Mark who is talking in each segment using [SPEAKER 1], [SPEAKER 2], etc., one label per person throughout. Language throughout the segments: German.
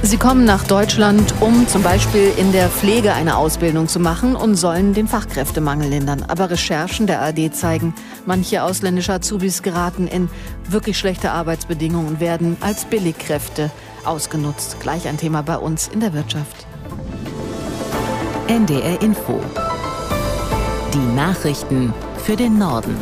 [SPEAKER 1] Sie kommen nach Deutschland, um zum Beispiel in der Pflege eine Ausbildung zu machen und sollen den Fachkräftemangel lindern. Aber Recherchen der ARD zeigen, manche ausländische Azubis geraten in wirklich schlechte Arbeitsbedingungen und werden als Billigkräfte ausgenutzt. Gleich ein Thema bei uns in der Wirtschaft.
[SPEAKER 2] NDR Info. Die Nachrichten für den Norden.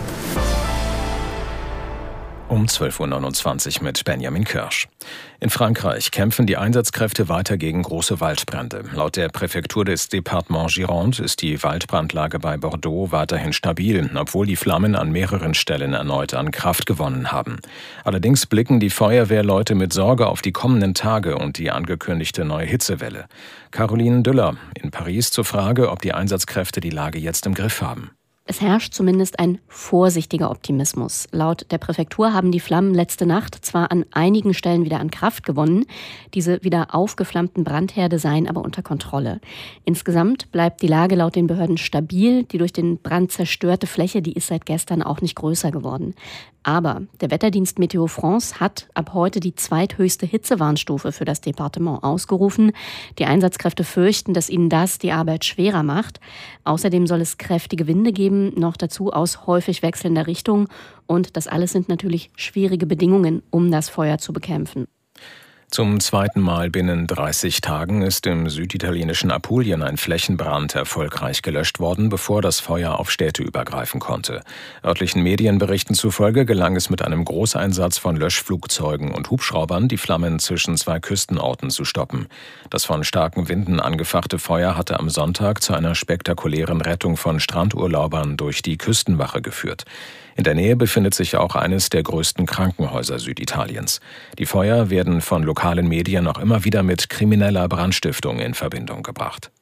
[SPEAKER 3] Um 12.29 Uhr mit Benjamin Kirsch. In Frankreich kämpfen die Einsatzkräfte weiter gegen große Waldbrände. Laut der Präfektur des Departements Gironde ist die Waldbrandlage bei Bordeaux weiterhin stabil, obwohl die Flammen an mehreren Stellen erneut an Kraft gewonnen haben. Allerdings blicken die Feuerwehrleute mit Sorge auf die kommenden Tage und die angekündigte neue Hitzewelle. Caroline Düller in Paris zur Frage, ob die Einsatzkräfte die Lage jetzt im Griff haben.
[SPEAKER 4] Es herrscht zumindest ein vorsichtiger Optimismus. Laut der Präfektur haben die Flammen letzte Nacht zwar an einigen Stellen wieder an Kraft gewonnen, diese wieder aufgeflammten Brandherde seien aber unter Kontrolle. Insgesamt bleibt die Lage laut den Behörden stabil. Die durch den Brand zerstörte Fläche, die ist seit gestern auch nicht größer geworden. Aber der Wetterdienst Meteo France hat ab heute die zweithöchste Hitzewarnstufe für das Departement ausgerufen. Die Einsatzkräfte fürchten, dass ihnen das die Arbeit schwerer macht. Außerdem soll es kräftige Winde geben, noch dazu aus häufig wechselnder Richtung. Und das alles sind natürlich schwierige Bedingungen, um das Feuer zu bekämpfen.
[SPEAKER 3] Zum zweiten Mal binnen 30 Tagen ist im süditalienischen Apulien ein Flächenbrand erfolgreich gelöscht worden, bevor das Feuer auf Städte übergreifen konnte. Örtlichen Medienberichten zufolge gelang es mit einem Großeinsatz von Löschflugzeugen und Hubschraubern, die Flammen zwischen zwei Küstenorten zu stoppen. Das von starken Winden angefachte Feuer hatte am Sonntag zu einer spektakulären Rettung von Strandurlaubern durch die Küstenwache geführt. In der Nähe befindet sich auch eines der größten Krankenhäuser Süditaliens. Die Feuer werden von lokalen Medien auch immer wieder mit krimineller Brandstiftung in Verbindung gebracht.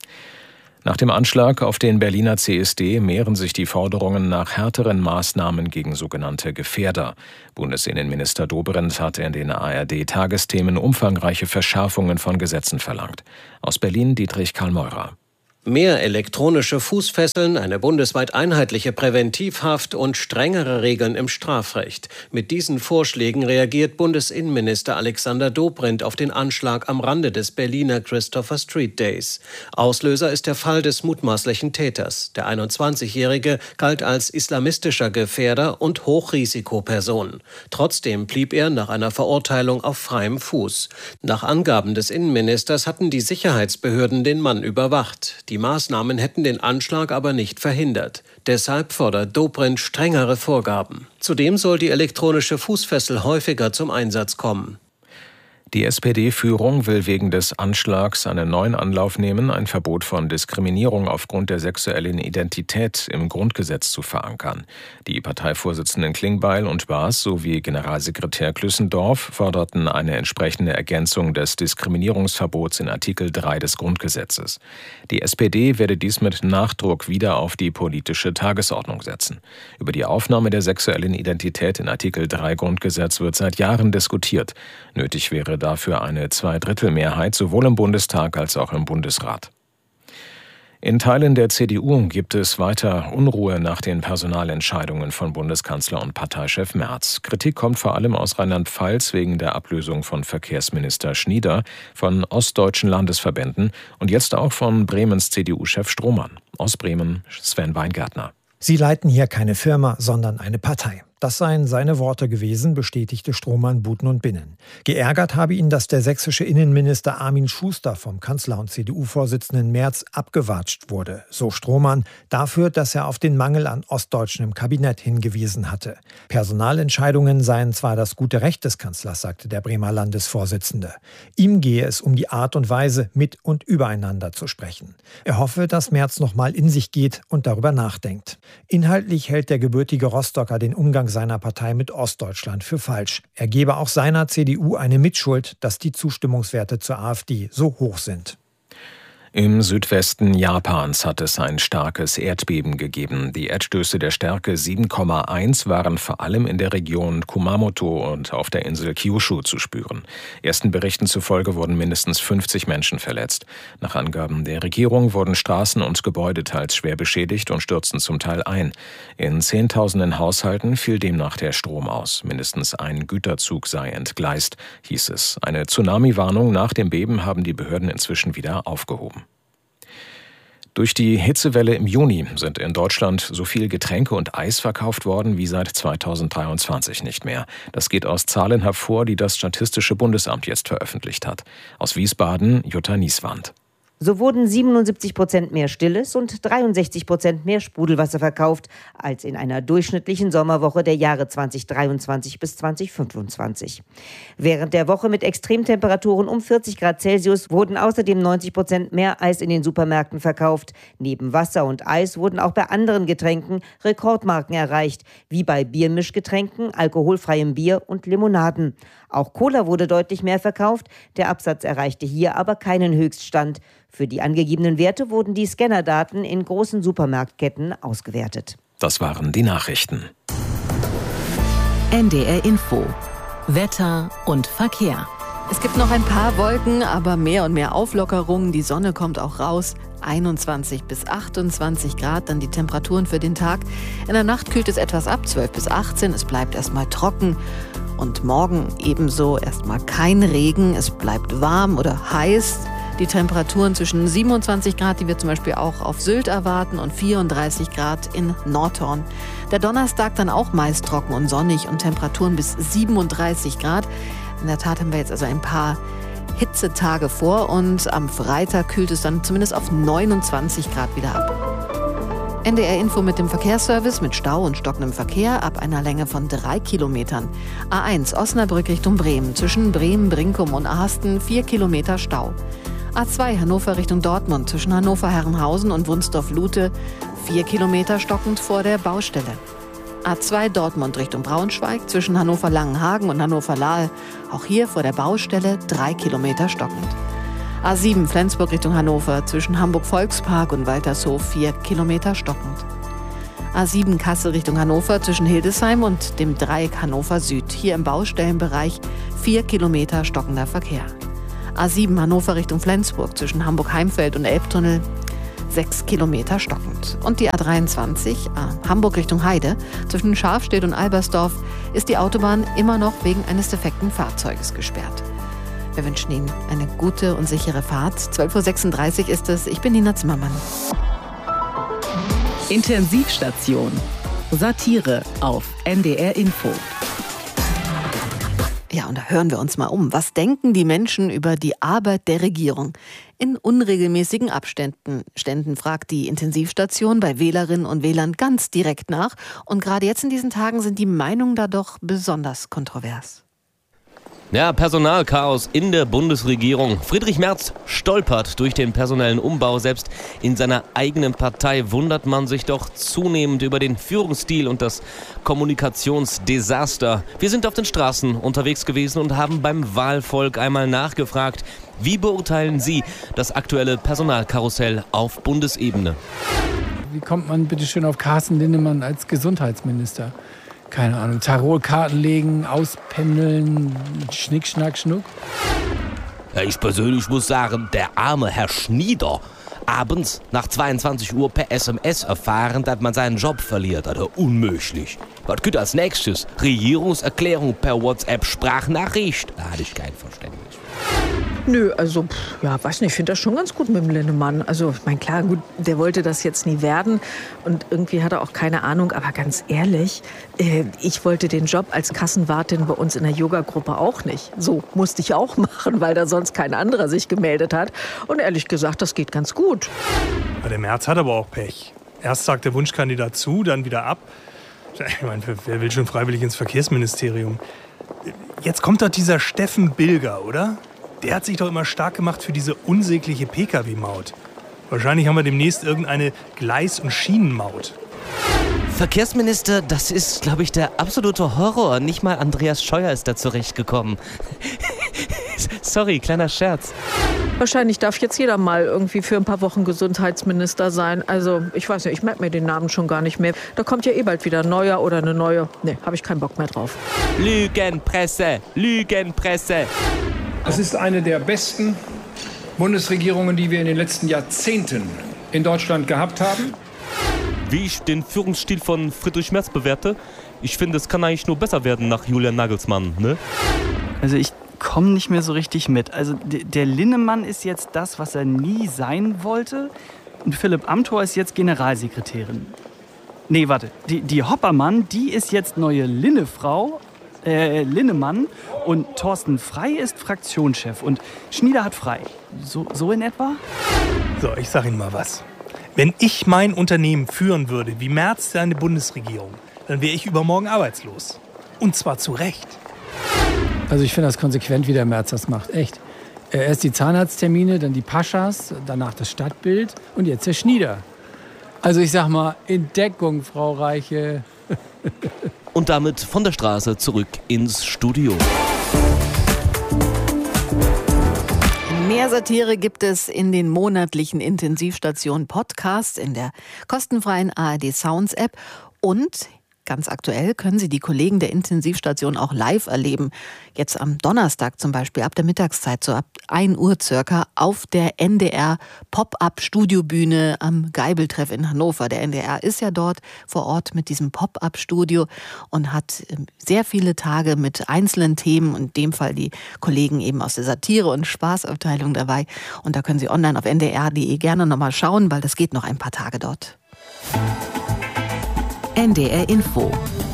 [SPEAKER 3] Nach dem Anschlag auf den Berliner CSD mehren sich die Forderungen nach härteren Maßnahmen gegen sogenannte Gefährder. Bundesinnenminister Dobrindt hat in den ARD-Tagesthemen umfangreiche Verschärfungen von Gesetzen verlangt. Aus Berlin Dietrich Karl Meurer.
[SPEAKER 5] Mehr elektronische Fußfesseln, eine bundesweit einheitliche Präventivhaft und strengere Regeln im Strafrecht. Mit diesen Vorschlägen reagiert Bundesinnenminister Alexander Dobrindt auf den Anschlag am Rande des Berliner Christopher Street Days. Auslöser ist der Fall des mutmaßlichen Täters. Der 21-Jährige galt als islamistischer Gefährder und Hochrisikoperson. Trotzdem blieb er nach einer Verurteilung auf freiem Fuß. Nach Angaben des Innenministers hatten die Sicherheitsbehörden den Mann überwacht. Die Maßnahmen hätten den Anschlag aber nicht verhindert. Deshalb fordert Dobrindt strengere Vorgaben. Zudem soll die elektronische Fußfessel häufiger zum Einsatz kommen.
[SPEAKER 3] Die SPD-Führung will wegen des Anschlags einen neuen Anlauf nehmen, ein Verbot von Diskriminierung aufgrund der sexuellen Identität im Grundgesetz zu verankern. Die Parteivorsitzenden Klingbeil und Baas sowie Generalsekretär Klüssendorf forderten eine entsprechende Ergänzung des Diskriminierungsverbots in Artikel 3 des Grundgesetzes. Die SPD werde dies mit Nachdruck wieder auf die politische Tagesordnung setzen. Über die Aufnahme der sexuellen Identität in Artikel 3 Grundgesetz wird seit Jahren diskutiert. Nötig wäre dafür eine Zweidrittelmehrheit sowohl im Bundestag als auch im Bundesrat. In Teilen der CDU gibt es weiter Unruhe nach den Personalentscheidungen von Bundeskanzler und Parteichef Merz. Kritik kommt vor allem aus Rheinland-Pfalz wegen der Ablösung von Verkehrsminister Schnieder, von ostdeutschen Landesverbänden und jetzt auch von Bremens CDU-Chef Strohmann. Aus Bremen Sven Weingärtner.
[SPEAKER 6] Sie leiten hier keine Firma, sondern eine Partei. Das seien seine Worte gewesen, bestätigte Strohmann Buten und Binnen. Geärgert habe ihn, dass der sächsische Innenminister Armin Schuster vom Kanzler und CDU-Vorsitzenden Merz abgewatscht wurde, so Strohmann, dafür, dass er auf den Mangel an Ostdeutschen im Kabinett hingewiesen hatte. Personalentscheidungen seien zwar das gute Recht des Kanzlers, sagte der Bremer Landesvorsitzende. Ihm gehe es um die Art und Weise, mit und übereinander zu sprechen. Er hoffe, dass Merz noch mal in sich geht und darüber nachdenkt. Inhaltlich hält der gebürtige Rostocker den Umgang seiner Partei mit Ostdeutschland für falsch. Er gebe auch seiner CDU eine Mitschuld, dass die Zustimmungswerte zur AfD so hoch sind.
[SPEAKER 3] Im Südwesten Japans hat es ein starkes Erdbeben gegeben. Die Erdstöße der Stärke 7,1 waren vor allem in der Region Kumamoto und auf der Insel Kyushu zu spüren. Ersten Berichten zufolge wurden mindestens 50 Menschen verletzt. Nach Angaben der Regierung wurden Straßen und Gebäude teils schwer beschädigt und stürzten zum Teil ein. In Zehntausenden Haushalten fiel demnach der Strom aus. Mindestens ein Güterzug sei entgleist, hieß es. Eine Tsunami-Warnung nach dem Beben haben die Behörden inzwischen wieder aufgehoben. Durch die Hitzewelle im Juni sind in Deutschland so viel Getränke und Eis verkauft worden wie seit 2023 nicht mehr. Das geht aus Zahlen hervor, die das Statistische Bundesamt jetzt veröffentlicht hat. Aus Wiesbaden, Jutta Nieswand.
[SPEAKER 7] So wurden 77% mehr Stilles und 63% mehr Sprudelwasser verkauft als in einer durchschnittlichen Sommerwoche der Jahre 2023 bis 2025. Während der Woche mit Extremtemperaturen um 40 Grad Celsius wurden außerdem 90% mehr Eis in den Supermärkten verkauft. Neben Wasser und Eis wurden auch bei anderen Getränken Rekordmarken erreicht, wie bei Biermischgetränken, alkoholfreiem Bier und Limonaden. Auch Cola wurde deutlich mehr verkauft, der Absatz erreichte hier aber keinen Höchststand. Für die angegebenen Werte wurden die Scannerdaten in großen Supermarktketten ausgewertet.
[SPEAKER 3] Das waren die Nachrichten.
[SPEAKER 2] NDR Info. Wetter und Verkehr.
[SPEAKER 1] Es gibt noch ein paar Wolken, aber mehr und mehr Auflockerungen. Die Sonne kommt auch raus. 21 bis 28 Grad, dann die Temperaturen für den Tag. In der Nacht kühlt es etwas ab, 12 bis 18. Es bleibt erstmal trocken. Und morgen ebenso erstmal kein Regen. Es bleibt warm oder heiß. Die Temperaturen zwischen 27 Grad, die wir zum Beispiel auch auf Sylt erwarten, und 34 Grad in Nordhorn. Der Donnerstag dann auch meist trocken und sonnig und Temperaturen bis 37 Grad. In der Tat haben wir jetzt also ein paar Hitzetage vor und am Freitag kühlt es dann zumindest auf 29 Grad wieder ab. NDR Info mit dem Verkehrsservice mit Stau und stockendem Verkehr ab einer Länge von 3 Kilometern. A1 Osnabrück Richtung Bremen. Zwischen Bremen, Brinkum und Ahsten 4 Kilometer Stau. A2 Hannover Richtung Dortmund. Zwischen Hannover-Herrenhausen und Wunsdorf-Lute 4 Kilometer stockend vor der Baustelle. A2 Dortmund Richtung Braunschweig. Zwischen Hannover-Langenhagen und Hannover-Lahe. Auch hier vor der Baustelle 3 Kilometer stockend. A7 Flensburg Richtung Hannover, zwischen Hamburg-Volkspark und Waltershof 4 Kilometer stockend. A7 Kassel Richtung Hannover, zwischen Hildesheim und dem Dreieck Hannover Süd. Hier im Baustellenbereich 4 Kilometer stockender Verkehr. A7 Hannover Richtung Flensburg, zwischen Hamburg-Heimfeld und Elbtunnel 6 Kilometer stockend. Und die A23 Hamburg Richtung Heide, zwischen Scharfstedt und Albersdorf ist die Autobahn immer noch wegen eines defekten Fahrzeuges gesperrt. Wir wünschen Ihnen eine gute und sichere Fahrt. 12.36 Uhr ist es. Ich bin Nina Zimmermann.
[SPEAKER 2] Intensivstation. Satire auf NDR Info.
[SPEAKER 1] Ja, und da hören wir uns mal um. Was denken die Menschen über die Arbeit der Regierung? In unregelmäßigen Abständen fragt die Intensivstation bei Wählerinnen und Wählern ganz direkt nach. Und gerade jetzt in diesen Tagen sind die Meinungen da doch besonders kontrovers.
[SPEAKER 8] Ja, Personalchaos in der Bundesregierung. Friedrich Merz stolpert durch den personellen Umbau. Selbst in seiner eigenen Partei wundert man sich doch zunehmend über den Führungsstil und das Kommunikationsdesaster. Wir sind auf den Straßen unterwegs gewesen und haben beim Wahlvolk einmal nachgefragt, wie beurteilen Sie das aktuelle Personalkarussell auf Bundesebene?
[SPEAKER 9] Wie kommt man bitte schön auf Carsten Linnemann als Gesundheitsminister? Keine Ahnung, Tarotkarten legen, auspendeln, Schnick, Schnack, Schnuck.
[SPEAKER 8] Ja, ich persönlich muss sagen, der arme Herr Schnieder, abends nach 22 Uhr per SMS erfahren, dass man seinen Job verliert. Also unmöglich. Was geht als nächstes? Regierungserklärung per WhatsApp-Sprachnachricht? Da hatte ich kein Verständnis.
[SPEAKER 10] Nö, also, weiß nicht, ich finde das schon ganz gut mit dem Linnemann. Also, ich meine, klar, gut, der wollte das jetzt nie werden und irgendwie hat er auch keine Ahnung, aber ganz ehrlich, ich wollte den Job als Kassenwartin bei uns in der Yoga-Gruppe auch nicht. So musste ich auch machen, weil da sonst kein anderer sich gemeldet hat. Und ehrlich gesagt, das geht ganz gut.
[SPEAKER 11] Der Merz hat aber auch Pech. Erst sagt der Wunschkandidat zu, dann wieder ab. Ich meine, wer will schon freiwillig ins Verkehrsministerium? Jetzt kommt doch dieser Steffen Bilger, oder? Der hat sich doch immer stark gemacht für diese unsägliche Pkw-Maut. Wahrscheinlich haben wir demnächst irgendeine Gleis- und Schienenmaut.
[SPEAKER 8] Verkehrsminister, das ist, glaube ich, der absolute Horror. Nicht mal Andreas Scheuer ist da zurechtgekommen. Sorry, kleiner Scherz.
[SPEAKER 10] Wahrscheinlich darf jetzt jeder mal irgendwie für ein paar Wochen Gesundheitsminister sein. Also, ich weiß nicht, ich merke mir den Namen schon gar nicht mehr. Da kommt ja bald wieder ein neuer oder eine neue. Nee, habe ich keinen Bock mehr drauf.
[SPEAKER 8] Lügenpresse, Lügenpresse.
[SPEAKER 12] Es ist eine der besten Bundesregierungen, die wir in den letzten Jahrzehnten in Deutschland gehabt haben.
[SPEAKER 8] Wie ich den Führungsstil von Friedrich Merz bewerte, ich finde, es kann eigentlich nur besser werden nach Julian Nagelsmann, ne?
[SPEAKER 13] Also ich komme nicht mehr so richtig mit. Also der Linnemann ist jetzt das, was er nie sein wollte. Und Philipp Amthor ist jetzt Generalsekretärin. Nee, warte. Die Hoppermann, die ist jetzt neue Linnemann. Und Thorsten Frey ist Fraktionschef. Und Schnieder hat frei. So in etwa?
[SPEAKER 11] So, ich sag Ihnen mal was. Wenn ich mein Unternehmen führen würde, wie Merz seine Bundesregierung, dann wäre ich übermorgen arbeitslos. Und zwar zu Recht.
[SPEAKER 9] Also ich finde das konsequent, wie der Merz das macht. Echt. Erst die Zahnarzttermine, dann die Paschas, danach das Stadtbild und jetzt der Schnieder. Also ich sag mal, in Deckung, Frau Reiche.
[SPEAKER 8] Und damit von der Straße zurück ins Studio.
[SPEAKER 1] Mehr Satire gibt es in den monatlichen Intensivstationen Podcasts in der kostenfreien ARD Sounds App und ganz aktuell können Sie die Kollegen der Intensivstation auch live erleben. Jetzt am Donnerstag zum Beispiel ab der Mittagszeit, so ab 1 Uhr circa, auf der NDR Pop-Up-Studiobühne am Geibeltreff in Hannover. Der NDR ist ja dort vor Ort mit diesem Pop-Up-Studio und hat sehr viele Tage mit einzelnen Themen, in dem Fall die Kollegen eben aus der Satire- und Spaßabteilung dabei. Und da können Sie online auf ndr.de gerne nochmal schauen, weil das geht noch ein paar Tage dort.
[SPEAKER 2] NDR Info.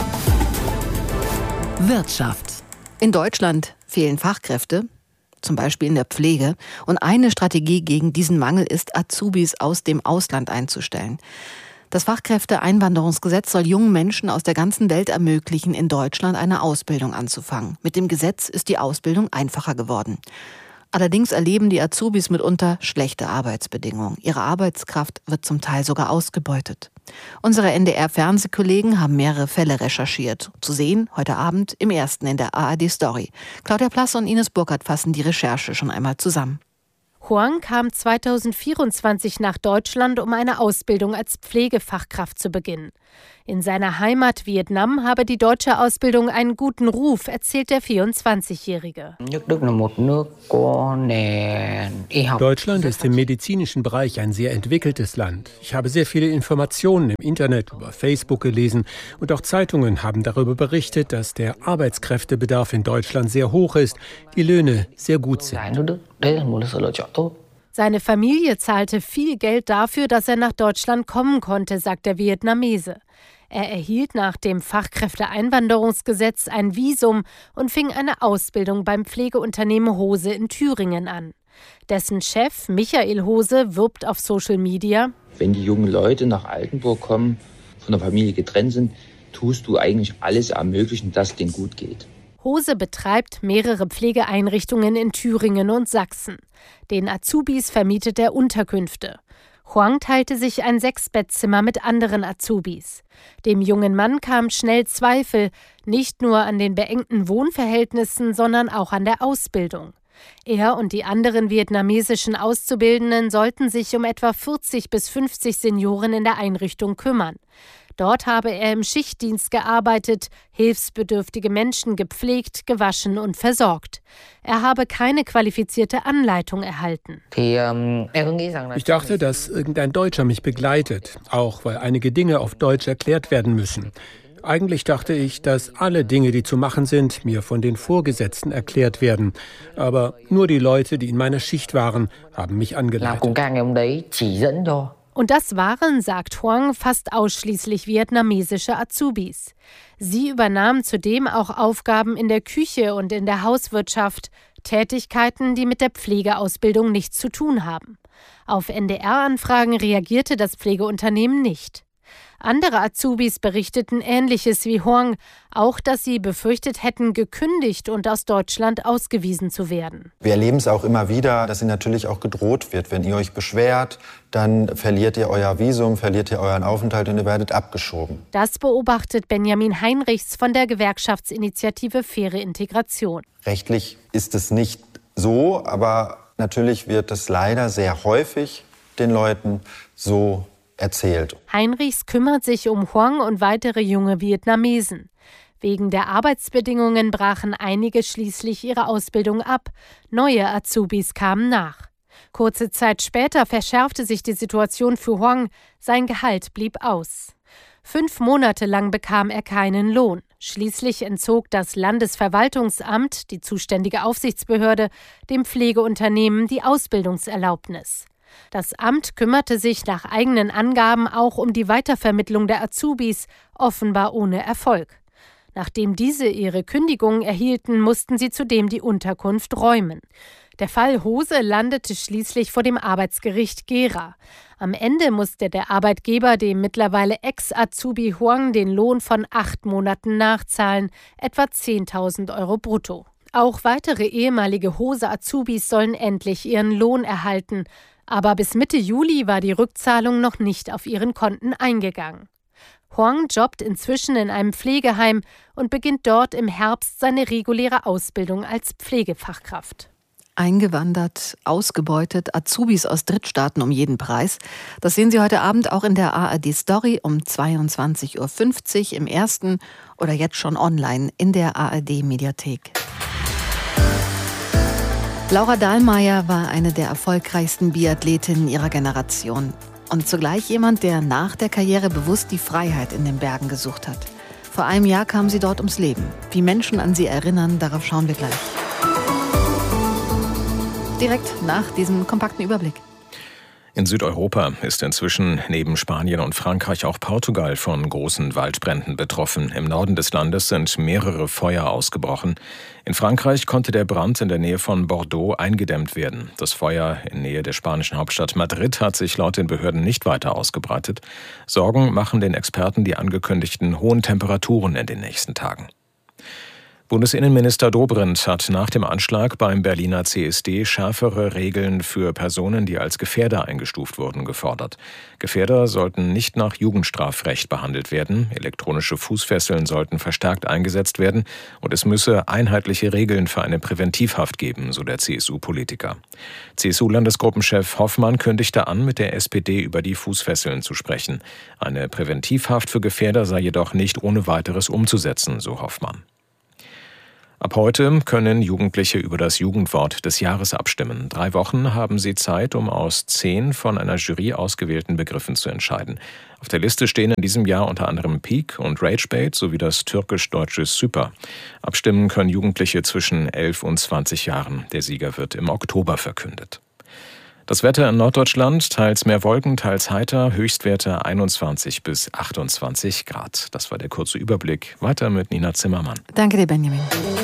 [SPEAKER 2] Wirtschaft.
[SPEAKER 1] In Deutschland fehlen Fachkräfte, zum Beispiel in der Pflege. Und eine Strategie gegen diesen Mangel ist, Azubis aus dem Ausland einzustellen. Das Fachkräfteeinwanderungsgesetz soll jungen Menschen aus der ganzen Welt ermöglichen, in Deutschland eine Ausbildung anzufangen. Mit dem Gesetz ist die Ausbildung einfacher geworden. Allerdings erleben die Azubis mitunter schlechte Arbeitsbedingungen. Ihre Arbeitskraft wird zum Teil sogar ausgebeutet. Unsere NDR-Fernsehkollegen haben mehrere Fälle recherchiert. Zu sehen heute Abend im ersten in der ARD Story. Claudia Plass und Ines Burkhardt fassen die Recherche schon einmal zusammen.
[SPEAKER 14] Huang kam 2024 nach Deutschland, um eine Ausbildung als Pflegefachkraft zu beginnen. In seiner Heimat Vietnam habe die deutsche Ausbildung einen guten Ruf, erzählt der 24-Jährige.
[SPEAKER 15] Deutschland ist im medizinischen Bereich ein sehr entwickeltes Land. Ich habe sehr viele Informationen im Internet über Facebook gelesen und auch Zeitungen haben darüber berichtet, dass der Arbeitskräftebedarf in Deutschland sehr hoch ist, die Löhne sehr gut sind.
[SPEAKER 14] Seine Familie zahlte viel Geld dafür, dass er nach Deutschland kommen konnte, sagt der Vietnamese. Er erhielt nach dem Fachkräfteeinwanderungsgesetz ein Visum und fing eine Ausbildung beim Pflegeunternehmen Hose in Thüringen an. Dessen Chef Michael Hose wirbt auf Social Media:
[SPEAKER 16] Wenn die jungen Leute nach Altenburg kommen, von der Familie getrennt sind, tust du eigentlich alles ermöglichen, dass es denen gut geht.
[SPEAKER 14] Hose betreibt mehrere Pflegeeinrichtungen in Thüringen und Sachsen. Den Azubis vermietet er Unterkünfte. Huang teilte sich ein 6-Bettzimmer mit anderen Azubis. Dem jungen Mann kamen schnell Zweifel, nicht nur an den beengten Wohnverhältnissen, sondern auch an der Ausbildung. Er und die anderen vietnamesischen Auszubildenden sollten sich um etwa 40 bis 50 Senioren in der Einrichtung kümmern. Dort habe er im Schichtdienst gearbeitet, hilfsbedürftige Menschen gepflegt, gewaschen und versorgt. Er habe keine qualifizierte Anleitung erhalten.
[SPEAKER 15] Ich dachte, dass irgendein Deutscher mich begleitet, auch weil einige Dinge auf Deutsch erklärt werden müssen. Eigentlich dachte ich, dass alle Dinge, die zu machen sind, mir von den Vorgesetzten erklärt werden. Aber nur die Leute, die in meiner Schicht waren, haben mich angeleitet.
[SPEAKER 14] Und das waren, sagt Huang, fast ausschließlich vietnamesische Azubis. Sie übernahmen zudem auch Aufgaben in der Küche und in der Hauswirtschaft, Tätigkeiten, die mit der Pflegeausbildung nichts zu tun haben. Auf NDR-Anfragen reagierte das Pflegeunternehmen nicht. Andere Azubis berichteten Ähnliches wie Huang, auch dass sie befürchtet hätten, gekündigt und aus Deutschland ausgewiesen zu werden.
[SPEAKER 17] Wir erleben es auch immer wieder, dass ihnen natürlich auch gedroht wird. Wenn ihr euch beschwert, dann verliert ihr euer Visum, verliert ihr euren Aufenthalt und ihr werdet abgeschoben.
[SPEAKER 14] Das beobachtet Benjamin Heinrichs von der Gewerkschaftsinitiative Faire Integration.
[SPEAKER 17] Rechtlich ist es nicht so, aber natürlich wird es leider sehr häufig den Leuten so erzählt.
[SPEAKER 14] Heinrichs kümmert sich um Hoang und weitere junge Vietnamesen. Wegen der Arbeitsbedingungen brachen einige schließlich ihre Ausbildung ab. Neue Azubis kamen nach. Kurze Zeit später verschärfte sich die Situation für Hoang. Sein Gehalt blieb aus. 5 Monate lang bekam er keinen Lohn. Schließlich entzog das Landesverwaltungsamt, die zuständige Aufsichtsbehörde, dem Pflegeunternehmen die Ausbildungserlaubnis. Das Amt kümmerte sich nach eigenen Angaben auch um die Weitervermittlung der Azubis, offenbar ohne Erfolg. Nachdem diese ihre Kündigung erhielten, mussten sie zudem die Unterkunft räumen. Der Fall Hose landete schließlich vor dem Arbeitsgericht Gera. Am Ende musste der Arbeitgeber dem mittlerweile Ex-Azubi Hoang den Lohn von 8 Monaten nachzahlen, etwa 10.000 € brutto. Auch weitere ehemalige Hose-Azubis sollen endlich ihren Lohn erhalten. Aber bis Mitte Juli war die Rückzahlung noch nicht auf ihren Konten eingegangen. Hoang jobbt inzwischen in einem Pflegeheim und beginnt dort im Herbst seine reguläre Ausbildung als Pflegefachkraft.
[SPEAKER 1] Eingewandert, ausgebeutet, Azubis aus Drittstaaten um jeden Preis. Das sehen Sie heute Abend auch in der ARD-Story um 22.50 Uhr im ersten oder jetzt schon online in der ARD-Mediathek. Laura Dahlmeier war eine der erfolgreichsten Biathletinnen ihrer Generation. Und zugleich jemand, der nach der Karriere bewusst die Freiheit in den Bergen gesucht hat. Vor einem Jahr kam sie dort ums Leben. Wie Menschen an sie erinnern, darauf schauen wir gleich. Direkt nach diesem kompakten Überblick.
[SPEAKER 3] In Südeuropa ist inzwischen neben Spanien und Frankreich auch Portugal von großen Waldbränden betroffen. Im Norden des Landes sind mehrere Feuer ausgebrochen. In Frankreich konnte der Brand in der Nähe von Bordeaux eingedämmt werden. Das Feuer in Nähe der spanischen Hauptstadt Madrid hat sich laut den Behörden nicht weiter ausgebreitet. Sorgen machen den Experten die angekündigten hohen Temperaturen in den nächsten Tagen. Bundesinnenminister Dobrindt hat nach dem Anschlag beim Berliner CSD schärfere Regeln für Personen, die als Gefährder eingestuft wurden, gefordert. Gefährder sollten nicht nach Jugendstrafrecht behandelt werden, elektronische Fußfesseln sollten verstärkt eingesetzt werden und es müsse einheitliche Regeln für eine Präventivhaft geben, so der CSU-Politiker. CSU-Landesgruppenchef Hoffmann kündigte an, mit der SPD über die Fußfesseln zu sprechen. Eine Präventivhaft für Gefährder sei jedoch nicht ohne weiteres umzusetzen, so Hoffmann. Ab heute können Jugendliche über das Jugendwort des Jahres abstimmen. 3 Wochen haben sie Zeit, um aus 10 von einer Jury ausgewählten Begriffen zu entscheiden. Auf der Liste stehen in diesem Jahr unter anderem Peak und Ragebait sowie das türkisch-deutsche Super. Abstimmen können Jugendliche zwischen 11 und 20 Jahren. Der Sieger wird im Oktober verkündet. Das Wetter in Norddeutschland, teils mehr Wolken, teils heiter, Höchstwerte 21 bis 28 Grad. Das war der kurze Überblick. Weiter mit Nina Zimmermann.
[SPEAKER 1] Danke dir, Benjamin.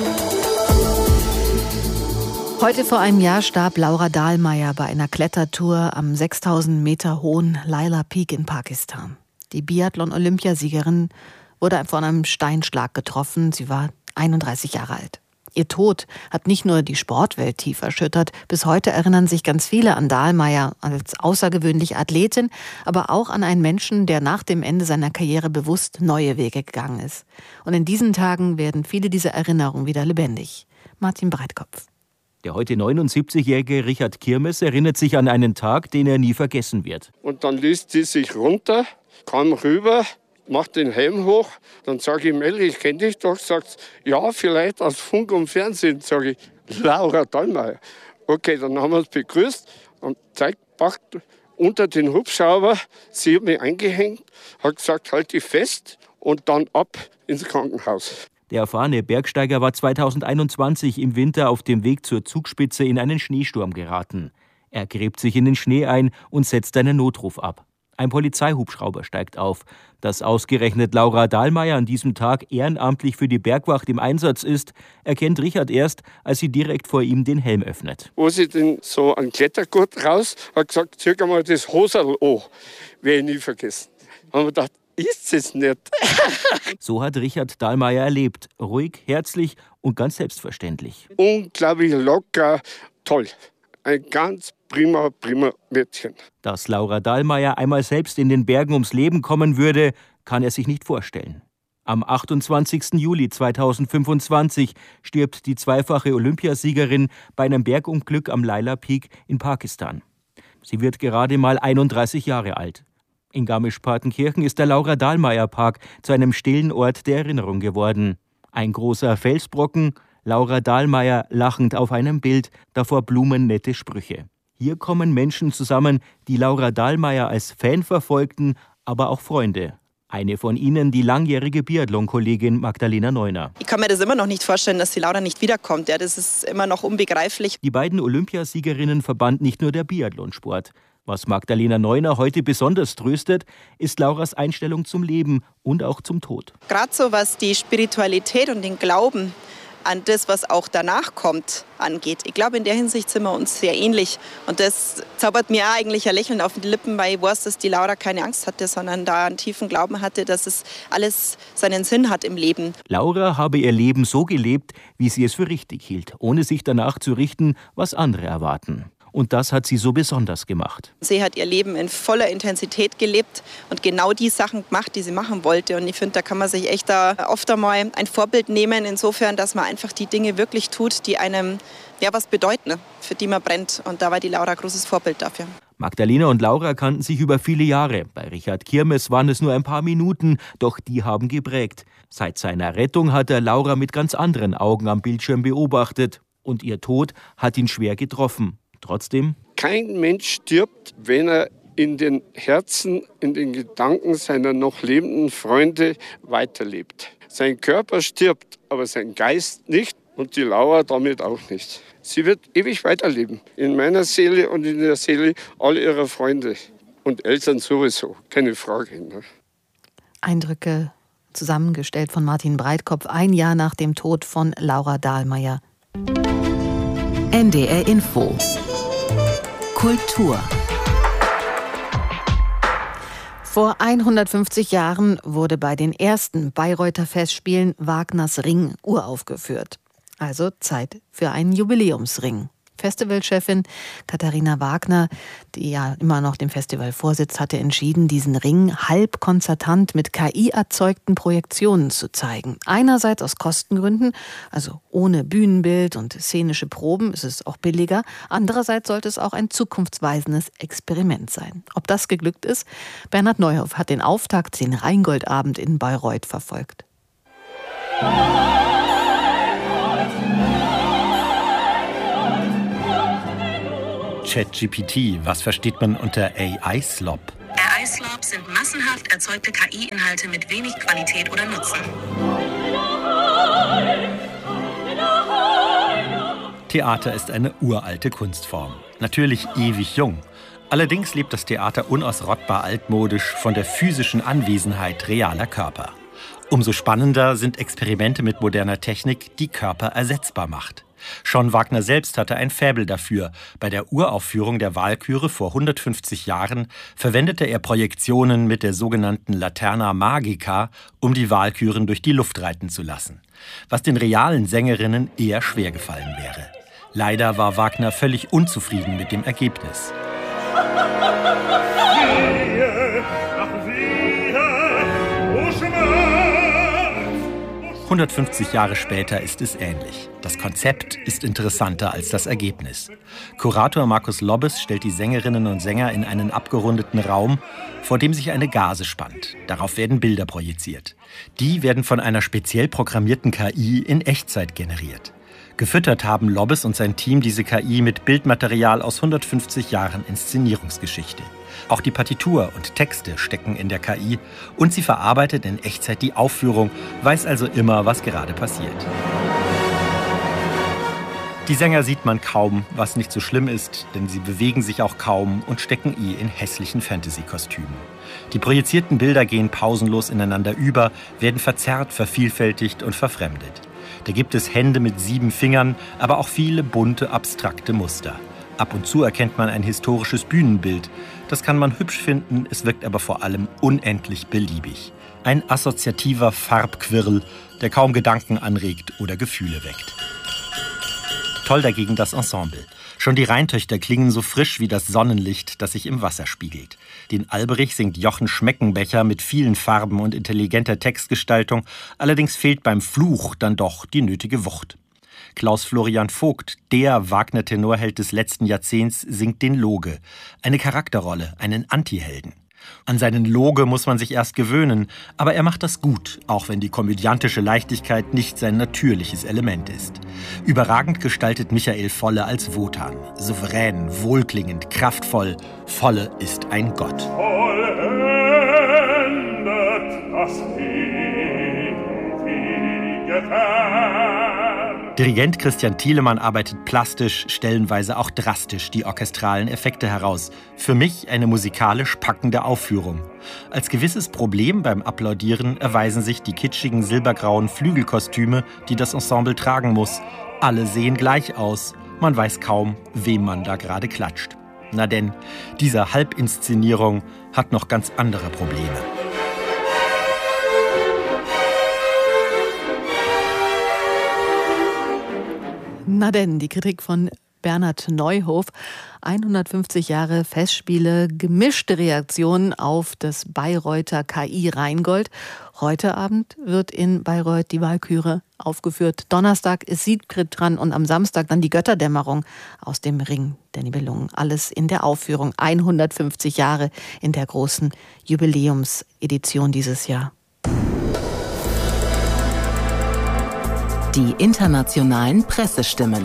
[SPEAKER 1] Heute vor einem Jahr starb Laura Dahlmeier bei einer Klettertour am 6000 Meter hohen Laila Peak in Pakistan. Die Biathlon-Olympiasiegerin wurde von einem Steinschlag getroffen. Sie war 31 Jahre alt. Ihr Tod hat nicht nur die Sportwelt tief erschüttert. Bis heute erinnern sich ganz viele an Dahlmeier als außergewöhnliche Athletin, aber auch an einen Menschen, der nach dem Ende seiner Karriere bewusst neue Wege gegangen ist. Und in diesen Tagen werden viele dieser Erinnerungen wieder lebendig. Martin Breitkopf.
[SPEAKER 18] Der heute 79-jährige Richard Kirmes erinnert sich an einen Tag, den er nie vergessen wird.
[SPEAKER 19] Und dann ließ sie sich runter, kam rüber, macht den Helm hoch, dann sage ich, Melli, ich kenne dich doch, sagt ja, vielleicht aus Funk und Fernsehen, sage ich, Laura Dahlmeier. Okay, dann haben wir uns begrüßt und zeigt, packt unter den Hubschrauber, sie hat mich eingehängt, hat gesagt, halt dich fest und dann ab ins Krankenhaus.
[SPEAKER 18] Der erfahrene Bergsteiger war 2021 im Winter auf dem Weg zur Zugspitze in einen Schneesturm geraten. Er gräbt sich in den Schnee ein und setzt einen Notruf ab. Ein Polizeihubschrauber steigt auf. Dass ausgerechnet Laura Dahlmeier an diesem Tag ehrenamtlich für die Bergwacht im Einsatz ist, erkennt Richard erst, als sie direkt vor ihm den Helm öffnet.
[SPEAKER 19] Wo sie denn so einen Klettergurt raus, hat gesagt, zieh mal das Hoserl an. Werde ich nie vergessen. Haben wir gedacht, ist es nicht.
[SPEAKER 18] So hat Richard Dahlmeier erlebt. Ruhig, herzlich und ganz selbstverständlich.
[SPEAKER 19] Unglaublich locker, toll. Ein ganz prima Mädchen.
[SPEAKER 18] Dass Laura Dahlmeier einmal selbst in den Bergen ums Leben kommen würde, kann er sich nicht vorstellen. Am 28. Juli 2025 stirbt die zweifache Olympiasiegerin bei einem Bergunglück am Laila Peak in Pakistan. Sie wird gerade mal 31 Jahre alt. In Garmisch-Partenkirchen ist der Laura-Dahlmeier-Park zu einem stillen Ort der Erinnerung geworden. Ein großer Felsbrocken, Laura Dahlmeier lachend auf einem Bild, davor blumennette Sprüche. Hier kommen Menschen zusammen, die Laura Dahlmeier als Fan verfolgten, aber auch Freunde. Eine von ihnen, die langjährige Biathlon-Kollegin Magdalena Neuner.
[SPEAKER 20] Ich kann mir das immer noch nicht vorstellen, dass die Laura nicht wiederkommt. Ja, das ist immer noch unbegreiflich.
[SPEAKER 18] Die beiden Olympiasiegerinnen verband nicht nur der Biathlonsport. Was Magdalena Neuner heute besonders tröstet, ist Lauras Einstellung zum Leben und auch zum Tod.
[SPEAKER 20] Gerade so was die Spiritualität und den Glauben an das, was auch danach kommt, angeht. Ich glaube, in der Hinsicht sind wir uns sehr ähnlich. Und das zaubert mir auch eigentlich ein Lächeln auf die Lippen, weil ich weiß, dass die Laura keine Angst hatte, sondern da einen tiefen Glauben hatte, dass es alles seinen Sinn hat im Leben.
[SPEAKER 18] Laura habe ihr Leben so gelebt, wie sie es für richtig hielt, ohne sich danach zu richten, was andere erwarten. Und das hat sie so besonders gemacht.
[SPEAKER 20] Sie hat ihr Leben in voller Intensität gelebt und genau die Sachen gemacht, die sie machen wollte. Und ich finde, da kann man sich echt da oft einmal ein Vorbild nehmen, insofern, dass man einfach die Dinge wirklich tut, die einem was bedeuten, für die man brennt. Und da war die Laura ein großes Vorbild dafür.
[SPEAKER 18] Magdalena und Laura kannten sich über viele Jahre. Bei Richard Kirmes waren es nur ein paar Minuten, doch die haben geprägt. Seit seiner Rettung hat er Laura mit ganz anderen Augen am Bildschirm beobachtet. Und ihr Tod hat ihn schwer getroffen. Trotzdem?
[SPEAKER 19] Kein Mensch stirbt, wenn er in den Herzen, in den Gedanken seiner noch lebenden Freunde weiterlebt. Sein Körper stirbt, aber sein Geist nicht und die Laura damit auch nicht. Sie wird ewig weiterleben. In meiner Seele und in der Seele all ihrer Freunde und Eltern sowieso, keine Frage. Ne?
[SPEAKER 1] Eindrücke zusammengestellt von Martin Breitkopf, ein Jahr nach dem Tod von Laura Dahlmeier.
[SPEAKER 2] NDR Info Kultur.
[SPEAKER 1] Vor 150 Jahren wurde bei den ersten Bayreuther Festspielen Wagners Ring uraufgeführt. Also Zeit für einen Jubiläumsring. Festivalchefin Katharina Wagner, die ja immer noch dem Festival vorsitzt, hatte entschieden, diesen Ring halb konzertant mit KI-erzeugten Projektionen zu zeigen. Einerseits aus Kostengründen, also ohne Bühnenbild und szenische Proben ist es auch billiger. Andererseits sollte es auch ein zukunftsweisendes Experiment sein. Ob das geglückt ist? Bernhard Neuhoff hat den Auftakt, den Rheingoldabend in Bayreuth verfolgt.
[SPEAKER 21] ChatGPT, was versteht man unter AI-Slop?
[SPEAKER 22] AI-Slop sind massenhaft erzeugte KI-Inhalte mit wenig Qualität oder Nutzen.
[SPEAKER 21] Theater ist eine uralte Kunstform. Natürlich ewig jung. Allerdings lebt das Theater unausrottbar altmodisch von der physischen Anwesenheit realer Körper. Umso spannender sind Experimente mit moderner Technik, die Körper ersetzbar macht. Schon Wagner selbst hatte ein Faible dafür. Bei der Uraufführung der Walküre vor 150 Jahren verwendete er Projektionen mit der sogenannten Laterna Magica, um die Walküren durch die Luft reiten zu lassen. Was den realen Sängerinnen eher schwer gefallen wäre. Leider war Wagner völlig unzufrieden mit dem Ergebnis. 150 Jahre später ist es ähnlich. Das Konzept ist interessanter als das Ergebnis. Kurator Markus Lobbes stellt die Sängerinnen und Sänger in einen abgerundeten Raum, vor dem sich eine Gase spannt. Darauf werden Bilder projiziert. Die werden von einer speziell programmierten KI in Echtzeit generiert. Gefüttert haben Lobbes und sein Team diese KI mit Bildmaterial aus 150 Jahren Inszenierungsgeschichte. Auch die Partitur und Texte stecken in der KI und sie verarbeitet in Echtzeit die Aufführung, weiß also immer, was gerade passiert. Die Sänger sieht man kaum, was nicht so schlimm ist, denn sie bewegen sich auch kaum und stecken in hässlichen Fantasy-Kostümen. Die projizierten Bilder gehen pausenlos ineinander über, werden verzerrt, vervielfältigt und verfremdet. Da gibt es Hände mit 7 Fingern, aber auch viele bunte, abstrakte Muster. Ab und zu erkennt man ein historisches Bühnenbild. Das kann man hübsch finden, es wirkt aber vor allem unendlich beliebig. Ein assoziativer Farbquirl, der kaum Gedanken anregt oder Gefühle weckt. toll dagegen das Ensemble. Schon die Rheintöchter klingen so frisch wie das Sonnenlicht, das sich im Wasser spiegelt. Den Alberich singt Jochen Schmeckenbecher mit vielen Farben und intelligenter Textgestaltung. Allerdings fehlt beim Fluch dann doch die nötige Wucht. Klaus Florian Vogt, der Wagner-Tenorheld des letzten Jahrzehnts, singt den Loge. Eine Charakterrolle, einen Antihelden. An seinen Loge muss man sich erst gewöhnen, aber er macht das gut, auch wenn die komödiantische Leichtigkeit nicht sein natürliches Element ist. Überragend gestaltet Michael Volle als Wotan. Souverän, wohlklingend, kraftvoll. Volle ist ein Gott.
[SPEAKER 4] Vollendet das ewige Werk.
[SPEAKER 21] Dirigent Christian Thielemann arbeitet plastisch, stellenweise auch drastisch die orchestralen Effekte heraus. Für mich eine musikalisch packende Aufführung. Als gewisses Problem beim Applaudieren erweisen sich die kitschigen silbergrauen Flügelkostüme, die das Ensemble tragen muss. Alle sehen gleich aus. Man weiß kaum, wem man da gerade klatscht. Na denn, diese Halbinszenierung hat noch ganz andere Probleme.
[SPEAKER 1] Na denn, die Kritik von Bernhard Neuhof. 150 Jahre Festspiele, gemischte Reaktionen auf das Bayreuther KI Rheingold. Heute Abend wird in Bayreuth die Walküre aufgeführt. Donnerstag ist Siegfried dran und am Samstag dann die Götterdämmerung aus dem Ring der Nibelungen. Alles in der Aufführung. 150 Jahre in der großen Jubiläumsedition dieses Jahr.
[SPEAKER 2] Die internationalen Pressestimmen.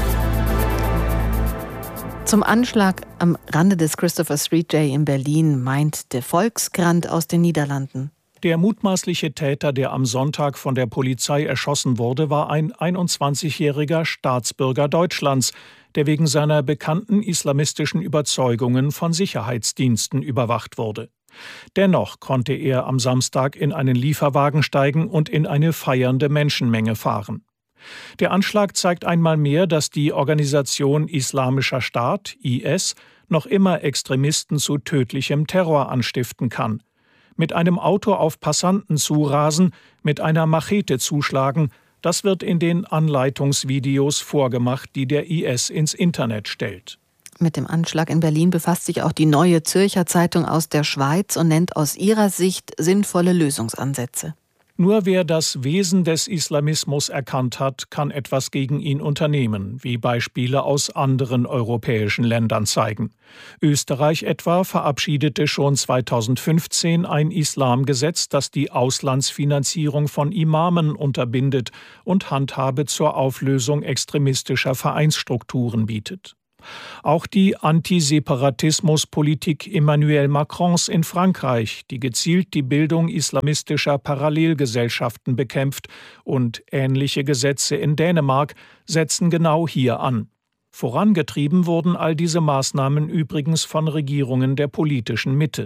[SPEAKER 1] Zum Anschlag am Rande des Christopher Street Day in Berlin meint der Volksgrand aus den Niederlanden.
[SPEAKER 5] Der mutmaßliche Täter, der am Sonntag von der Polizei erschossen wurde, war ein 21-jähriger Staatsbürger Deutschlands, der wegen seiner bekannten islamistischen Überzeugungen von Sicherheitsdiensten überwacht wurde. Dennoch konnte er am Samstag in einen Lieferwagen steigen und in eine feiernde Menschenmenge fahren. Der Anschlag zeigt einmal mehr, dass die Organisation Islamischer Staat, IS, noch immer Extremisten zu tödlichem Terror anstiften kann. Mit einem Auto auf Passanten zurasen, mit einer Machete zuschlagen, das wird in den Anleitungsvideos vorgemacht, die der IS ins Internet stellt.
[SPEAKER 1] Mit dem Anschlag in Berlin befasst sich auch die Neue Zürcher Zeitung aus der Schweiz und nennt aus ihrer Sicht sinnvolle Lösungsansätze.
[SPEAKER 5] Nur wer das Wesen des Islamismus erkannt hat, kann etwas gegen ihn unternehmen, wie Beispiele aus anderen europäischen Ländern zeigen. Österreich etwa verabschiedete schon 2015 ein Islamgesetz, das die Auslandsfinanzierung von Imamen unterbindet und Handhabe zur Auflösung extremistischer Vereinsstrukturen bietet. Auch die Antiseparatismuspolitik Emmanuel Macrons in Frankreich, die gezielt die Bildung islamistischer Parallelgesellschaften bekämpft, und ähnliche Gesetze in Dänemark setzen genau hier an. Vorangetrieben wurden all diese Maßnahmen übrigens von Regierungen der politischen Mitte.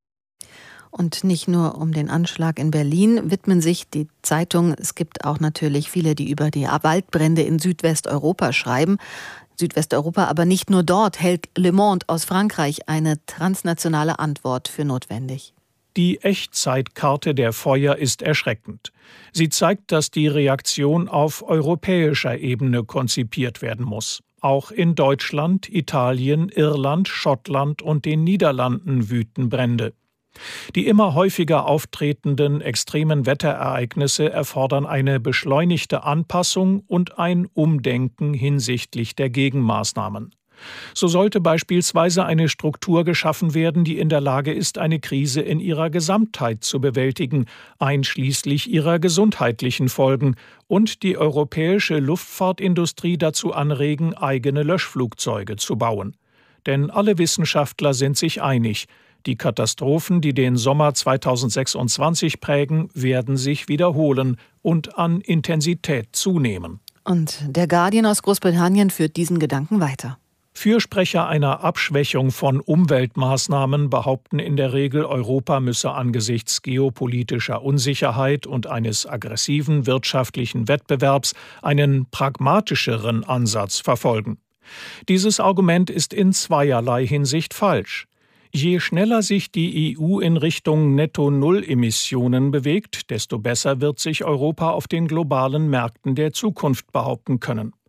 [SPEAKER 1] Und nicht nur um den Anschlag in Berlin widmen sich die Zeitungen. Es gibt auch natürlich viele, die über die Waldbrände in Südwesteuropa schreiben. Südwesteuropa, aber nicht nur dort, hält Le Monde aus Frankreich eine transnationale Antwort für notwendig.
[SPEAKER 5] Die Echtzeitkarte der Feuer ist erschreckend. Sie zeigt, dass die Reaktion auf europäischer Ebene konzipiert werden muss. Auch in Deutschland, Italien, Irland, Schottland und den Niederlanden wüten Brände. Die immer häufiger auftretenden extremen Wetterereignisse erfordern eine beschleunigte Anpassung und ein Umdenken hinsichtlich der Gegenmaßnahmen. So sollte beispielsweise eine Struktur geschaffen werden, die in der Lage ist, eine Krise in ihrer Gesamtheit zu bewältigen, einschließlich ihrer gesundheitlichen Folgen, und die europäische Luftfahrtindustrie dazu anregen, eigene Löschflugzeuge zu bauen. Denn alle Wissenschaftler sind sich einig: Die Katastrophen, die den Sommer 2026 prägen, werden sich wiederholen und an Intensität zunehmen.
[SPEAKER 1] Und der Guardian aus Großbritannien führt diesen Gedanken weiter.
[SPEAKER 5] Fürsprecher einer Abschwächung von Umweltmaßnahmen behaupten in der Regel, Europa müsse angesichts geopolitischer Unsicherheit und eines aggressiven wirtschaftlichen Wettbewerbs einen pragmatischeren Ansatz verfolgen. Dieses Argument ist in zweierlei Hinsicht falsch. Je schneller sich die EU in Richtung Netto-Null-Emissionen bewegt, desto besser wird sich Europa auf den globalen Märkten der Zukunft behaupten können.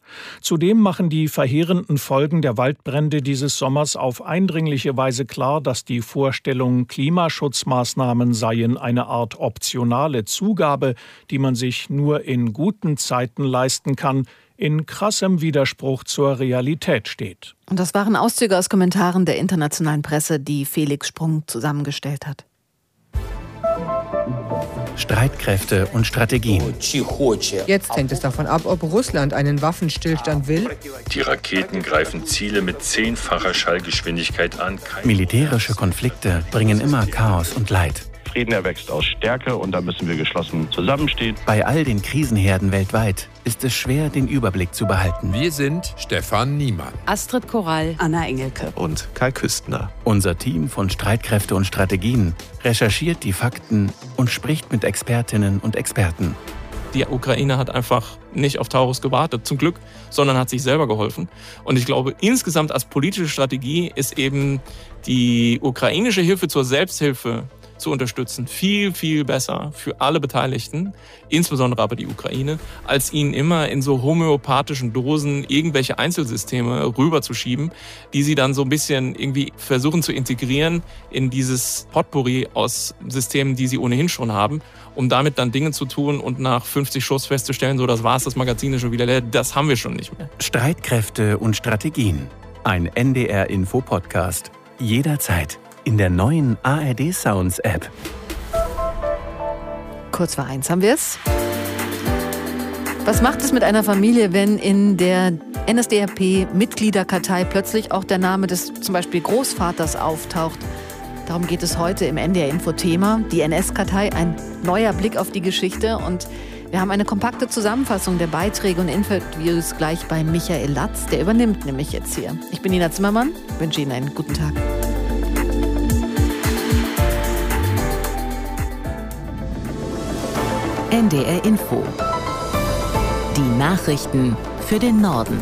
[SPEAKER 5] Zudem machen die verheerenden Folgen der Waldbrände dieses Sommers auf eindringliche Weise klar, dass die Vorstellung, Klimaschutzmaßnahmen seien eine Art optionale Zugabe, die man sich nur in guten Zeiten leisten kann, in krassem Widerspruch zur Realität steht.
[SPEAKER 1] Und das waren Auszüge aus Kommentaren der internationalen Presse, die Felix Sprung zusammengestellt hat.
[SPEAKER 21] Streitkräfte und Strategien.
[SPEAKER 6] Jetzt hängt es davon ab, ob Russland einen Waffenstillstand will.
[SPEAKER 7] Die Raketen greifen Ziele mit 10-facher Schallgeschwindigkeit an.
[SPEAKER 21] Militärische Konflikte bringen immer Chaos und Leid.
[SPEAKER 23] Frieden erwächst aus Stärke und da müssen wir geschlossen zusammenstehen.
[SPEAKER 21] Bei all den Krisenherden weltweit ist es schwer, den Überblick zu behalten.
[SPEAKER 24] Wir sind Stefan Niemann,
[SPEAKER 25] Astrid Korall, Anna Engelke
[SPEAKER 24] und Kai Küstner.
[SPEAKER 21] Unser Team von Streitkräfte und Strategien recherchiert die Fakten und spricht mit Expertinnen und Experten.
[SPEAKER 26] Die Ukraine hat einfach nicht auf Taurus gewartet, zum Glück, sondern hat sich selber geholfen. Und ich glaube, insgesamt als politische Strategie ist eben die ukrainische Hilfe zur Selbsthilfe zu unterstützen, viel, viel besser für alle Beteiligten, insbesondere aber die Ukraine, als ihnen immer in so homöopathischen Dosen irgendwelche Einzelsysteme rüberzuschieben, die sie dann so ein bisschen irgendwie versuchen zu integrieren in dieses Potpourri aus Systemen, die sie ohnehin schon haben, um damit dann Dinge zu tun und nach 50 Schuss festzustellen, so das war's, das Magazin ist schon wieder leer, das haben wir schon nicht mehr.
[SPEAKER 21] Streitkräfte und Strategien. Ein NDR-Info-Podcast. Jederzeit. In der neuen ARD Sounds App.
[SPEAKER 1] Kurz vor 1 haben wir es. Was macht es mit einer Familie, wenn in der NSDAP-Mitgliederkartei plötzlich auch der Name des zum Beispiel Großvaters auftaucht? Darum geht es heute im NDR-Info-Thema. Die NS-Kartei, ein neuer Blick auf die Geschichte. Und wir haben eine kompakte Zusammenfassung der Beiträge und Interviews gleich bei Michael Latz. Der übernimmt nämlich jetzt hier. Ich bin Nina Zimmermann, wünsche Ihnen einen guten Tag.
[SPEAKER 2] NDR Info. Die Nachrichten für den Norden.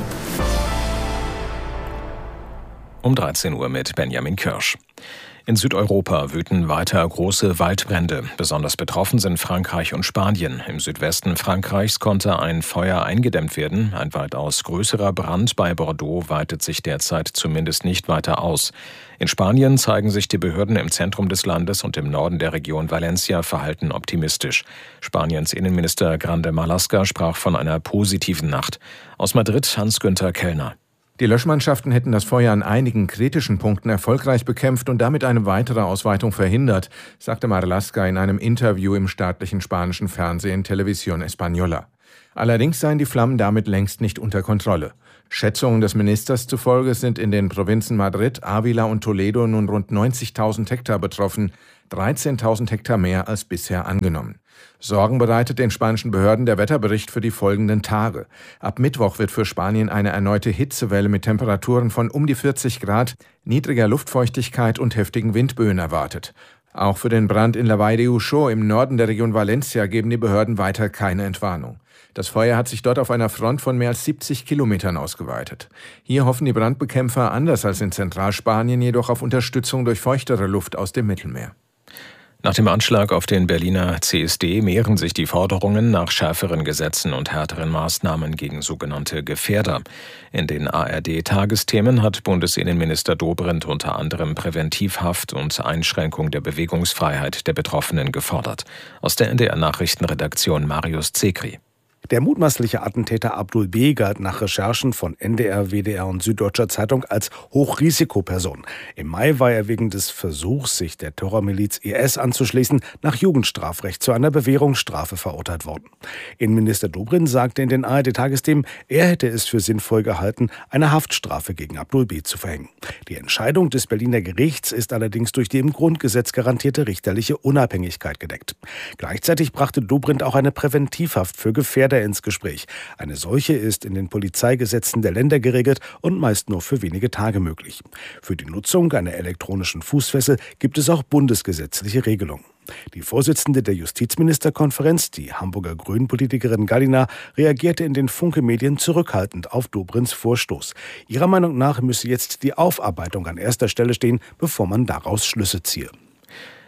[SPEAKER 3] Um 13 Uhr mit Benjamin Kirsch. In Südeuropa wüten weiter große Waldbrände. Besonders betroffen sind Frankreich und Spanien. Im Südwesten Frankreichs konnte ein Feuer eingedämmt werden. Ein weitaus größerer Brand bei Bordeaux weitet sich derzeit zumindest nicht weiter aus. In Spanien zeigen sich die Behörden im Zentrum des Landes und im Norden der Region Valencia verhalten optimistisch. Spaniens Innenminister Grande Marlaska sprach von einer positiven Nacht. Aus Madrid Hans-Günther Kellner.
[SPEAKER 27] Die Löschmannschaften hätten das Feuer an einigen kritischen Punkten erfolgreich bekämpft und damit eine weitere Ausweitung verhindert, sagte Marlaska in einem Interview im staatlichen spanischen Fernsehen Televisión Española. Allerdings seien die Flammen damit längst nicht unter Kontrolle. Schätzungen des Ministers zufolge sind in den Provinzen Madrid, Ávila und Toledo nun rund 90.000 Hektar betroffen, 13.000 Hektar mehr als bisher angenommen. Sorgen bereitet den spanischen Behörden der Wetterbericht für die folgenden Tage. Ab Mittwoch wird für Spanien eine erneute Hitzewelle mit Temperaturen von um die 40 Grad, niedriger Luftfeuchtigkeit und heftigen Windböen erwartet. Auch für den Brand in La Vall de Uxó im Norden der Region Valencia geben die Behörden weiter keine Entwarnung. Das Feuer hat sich dort auf einer Front von mehr als 70 Kilometern ausgeweitet. Hier hoffen die Brandbekämpfer, anders als in Zentralspanien, jedoch auf Unterstützung durch feuchtere Luft aus dem Mittelmeer.
[SPEAKER 3] Nach dem Anschlag auf den Berliner CSD mehren sich die Forderungen nach schärferen Gesetzen und härteren Maßnahmen gegen sogenannte Gefährder. In den ARD-Tagesthemen hat Bundesinnenminister Dobrindt unter anderem Präventivhaft und Einschränkung der Bewegungsfreiheit der Betroffenen gefordert. Aus der NDR-Nachrichtenredaktion Marius Zekri.
[SPEAKER 28] Der mutmaßliche Attentäter Abdul B. galt nach Recherchen von NDR, WDR und Süddeutscher Zeitung als Hochrisikoperson. Im Mai war er wegen des Versuchs, sich der Terrormiliz IS anzuschließen, nach Jugendstrafrecht zu einer Bewährungsstrafe verurteilt worden. Innenminister Dobrindt sagte in den ARD-Tagesthemen, er hätte es für sinnvoll gehalten, eine Haftstrafe gegen Abdul B. zu verhängen. Die Entscheidung des Berliner Gerichts ist allerdings durch die im Grundgesetz garantierte richterliche Unabhängigkeit gedeckt. Gleichzeitig brachte Dobrindt auch eine Präventivhaft für Gefährder ins Gespräch. Eine solche ist in den Polizeigesetzen der Länder geregelt und meist nur für wenige Tage möglich. Für die Nutzung einer elektronischen Fußfessel gibt es auch bundesgesetzliche Regelungen. Die Vorsitzende der Justizministerkonferenz, die Hamburger Grünen-Politikerin Gallina, reagierte in den Funke-Medien zurückhaltend auf Dobrindts Vorstoß. Ihrer Meinung nach müsse jetzt die Aufarbeitung an erster Stelle stehen, bevor man daraus Schlüsse ziehe.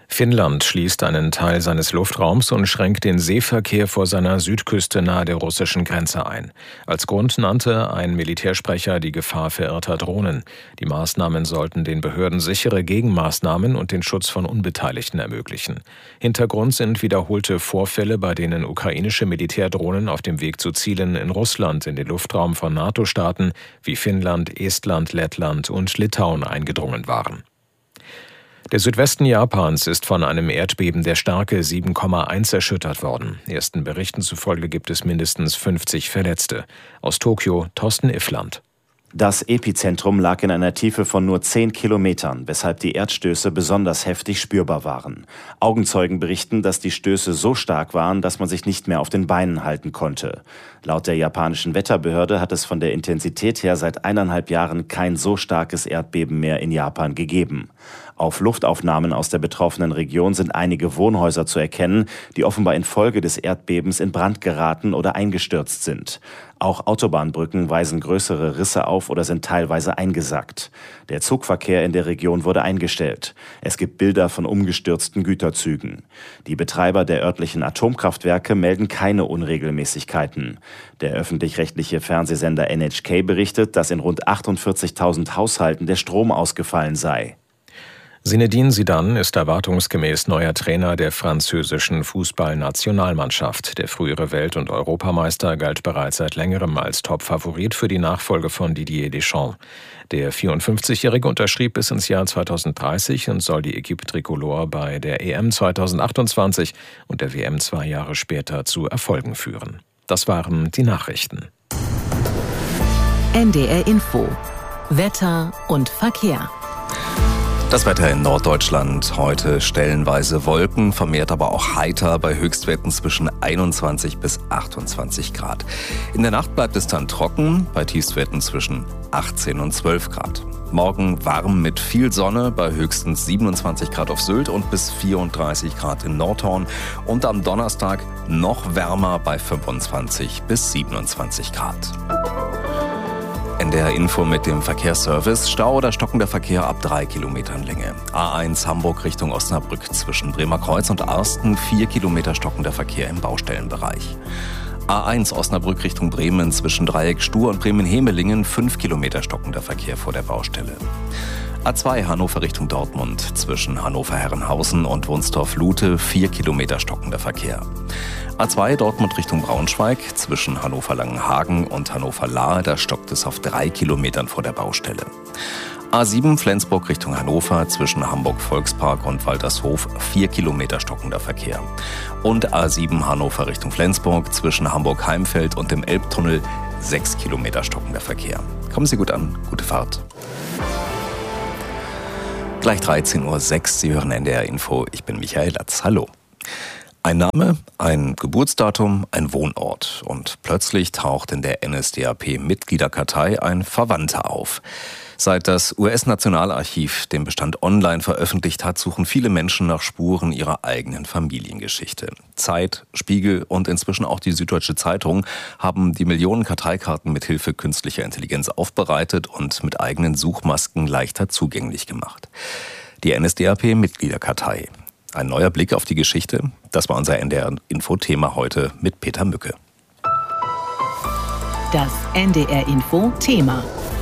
[SPEAKER 3] Finnland schließt einen Teil seines Luftraums und schränkt den Seeverkehr vor seiner Südküste nahe der russischen Grenze ein. Als Grund nannte ein Militärsprecher die Gefahr verirrter Drohnen. Die Maßnahmen sollten den Behörden sichere Gegenmaßnahmen und den Schutz von Unbeteiligten ermöglichen. Hintergrund sind wiederholte Vorfälle, bei denen ukrainische Militärdrohnen auf dem Weg zu Zielen in Russland in den Luftraum von NATO-Staaten wie Finnland, Estland, Lettland und Litauen eingedrungen waren. Der Südwesten Japans ist von einem Erdbeben der Stärke 7,1 erschüttert worden. Ersten Berichten zufolge gibt es mindestens 50 Verletzte. Aus Tokio, Thorsten Iffland.
[SPEAKER 8] Das Epizentrum lag in einer Tiefe von nur 10 Kilometern, weshalb die Erdstöße besonders heftig spürbar waren. Augenzeugen berichten, dass die Stöße so stark waren, dass man sich nicht mehr auf den Beinen halten konnte. Laut der japanischen Wetterbehörde hat es von der Intensität her seit 1,5 Jahren kein so starkes Erdbeben mehr in Japan gegeben. Auf Luftaufnahmen aus der betroffenen Region sind einige Wohnhäuser zu erkennen, die offenbar infolge des Erdbebens in Brand geraten oder eingestürzt sind. Auch Autobahnbrücken weisen größere Risse auf oder sind teilweise eingesackt. Der Zugverkehr in der Region wurde eingestellt. Es gibt Bilder von umgestürzten Güterzügen. Die Betreiber der örtlichen Atomkraftwerke melden keine Unregelmäßigkeiten. Der öffentlich-rechtliche Fernsehsender NHK berichtet, dass in rund 48.000 Haushalten der Strom ausgefallen sei.
[SPEAKER 3] Zinedine Zidane ist erwartungsgemäß neuer Trainer der französischen Fußballnationalmannschaft. Der frühere Welt- und Europameister galt bereits seit längerem als Top-Favorit für die Nachfolge von Didier Deschamps. Der 54-Jährige unterschrieb bis ins Jahr 2030 und soll die Equipe Tricolore bei der EM 2028 und der WM 2 Jahre später zu Erfolgen führen. Das waren die Nachrichten.
[SPEAKER 2] NDR Info. Wetter und Verkehr.
[SPEAKER 9] Das Wetter in Norddeutschland heute stellenweise Wolken, vermehrt aber auch heiter bei Höchstwerten zwischen 21 bis 28 Grad. In der Nacht bleibt es dann trocken bei Tiefstwerten zwischen 18 und 12 Grad. Morgen warm mit viel Sonne bei höchstens 27 Grad auf Sylt und bis 34 Grad in Nordhorn. Und am Donnerstag noch wärmer bei 25 bis 27 Grad. NDR Info mit dem Verkehrsservice. Stau oder stockender Verkehr ab 3 Kilometern Länge. A1 Hamburg Richtung Osnabrück zwischen Bremerkreuz und Arsten 4 Kilometer stockender Verkehr im Baustellenbereich. A1 Osnabrück Richtung Bremen zwischen Dreieck Stur und Bremen-Hemelingen 5 Kilometer stockender Verkehr vor der Baustelle. A2 Hannover Richtung Dortmund zwischen Hannover-Herrenhausen und Wunstorf-Lute 4 Kilometer stockender Verkehr. A2 Dortmund Richtung Braunschweig zwischen Hannover-Langenhagen und Hannover-Lahr, da stockt es auf 3 Kilometern vor der Baustelle. A7 Flensburg Richtung Hannover zwischen Hamburg-Volkspark und Waltershof 4 Kilometer stockender Verkehr. Und A7 Hannover Richtung Flensburg zwischen Hamburg-Heimfeld und dem Elbtunnel 6 Kilometer stockender Verkehr. Kommen Sie gut an, gute Fahrt. Gleich 13.06 Uhr, Sie hören NDR Info, ich bin Michael Latz, hallo. Ein Name, ein Geburtsdatum, ein Wohnort und plötzlich taucht in der NSDAP-Mitgliederkartei ein Verwandter auf. Seit das US-Nationalarchiv den Bestand online veröffentlicht hat, suchen viele Menschen nach Spuren ihrer eigenen Familiengeschichte. Zeit, Spiegel und inzwischen auch die Süddeutsche Zeitung haben die Millionen Karteikarten mit Hilfe künstlicher Intelligenz aufbereitet und mit eigenen Suchmasken leichter zugänglich gemacht. Die NSDAP-Mitgliederkartei. Ein neuer Blick auf die Geschichte, das war unser NDR-Info-Thema heute mit Peter Mücke.
[SPEAKER 2] Das NDR-Info-Thema.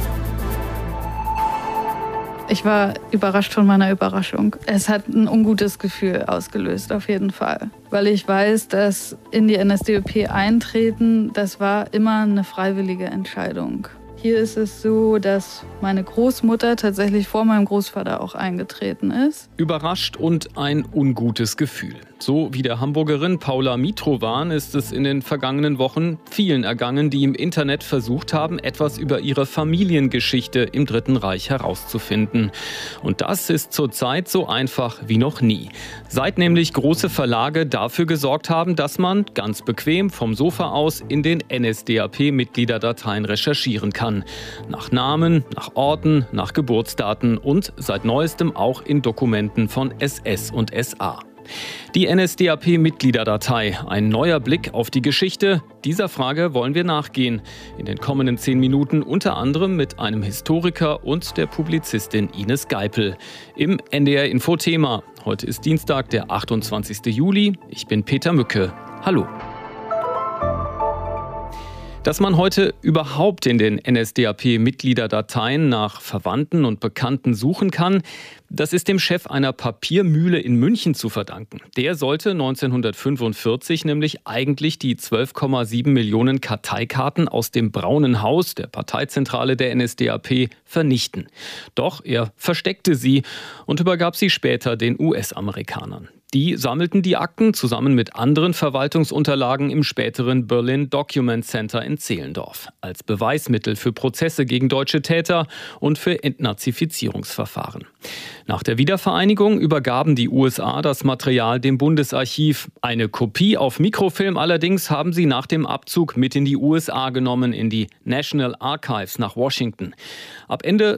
[SPEAKER 10] Ich war überrascht von meiner Überraschung. Es hat ein ungutes Gefühl ausgelöst, auf jeden Fall. Weil ich weiß, dass in die NSDAP eintreten, das war immer eine freiwillige Entscheidung. Hier ist es so, dass meine Großmutter tatsächlich vor meinem Großvater auch eingetreten ist.
[SPEAKER 11] Überrascht und ein ungutes Gefühl. So wie der Hamburgerin Paula Mitrovan ist es in den vergangenen Wochen vielen ergangen, die im Internet versucht haben, etwas über ihre Familiengeschichte im Dritten Reich herauszufinden. Und das ist zurzeit so einfach wie noch nie. Seit nämlich große Verlage dafür gesorgt haben, dass man ganz bequem vom Sofa aus in den NSDAP-Mitgliederdateien recherchieren kann. Nach Namen, nach Orten, nach Geburtsdaten und seit neuestem auch in Dokumenten von SS und SA. Die NSDAP-Mitgliederdatei. Ein neuer Blick auf die Geschichte. Dieser Frage wollen wir nachgehen. In den kommenden 10 Minuten unter anderem mit einem Historiker und der Publizistin Ines Geipel. Im NDR-Info-Thema. Heute ist Dienstag, der 28. Juli. Ich bin Peter Mücke. Hallo. Dass man heute überhaupt in den NSDAP-Mitgliederdateien nach Verwandten und Bekannten suchen kann, das ist dem Chef einer Papiermühle in München zu verdanken. Der sollte 1945 nämlich eigentlich die 12,7 Millionen Karteikarten aus dem Braunen Haus, der Parteizentrale der NSDAP, vernichten. Doch er versteckte sie und übergab sie später den US-Amerikanern. Die sammelten die Akten zusammen mit anderen Verwaltungsunterlagen im späteren Berlin Document Center in Zehlendorf als Beweismittel für Prozesse gegen deutsche Täter und für Entnazifizierungsverfahren. Nach der Wiedervereinigung übergaben die USA das Material dem Bundesarchiv. Eine Kopie auf Mikrofilm allerdings haben sie nach dem Abzug mit in die USA genommen, in die National Archives nach Washington. Ab Ende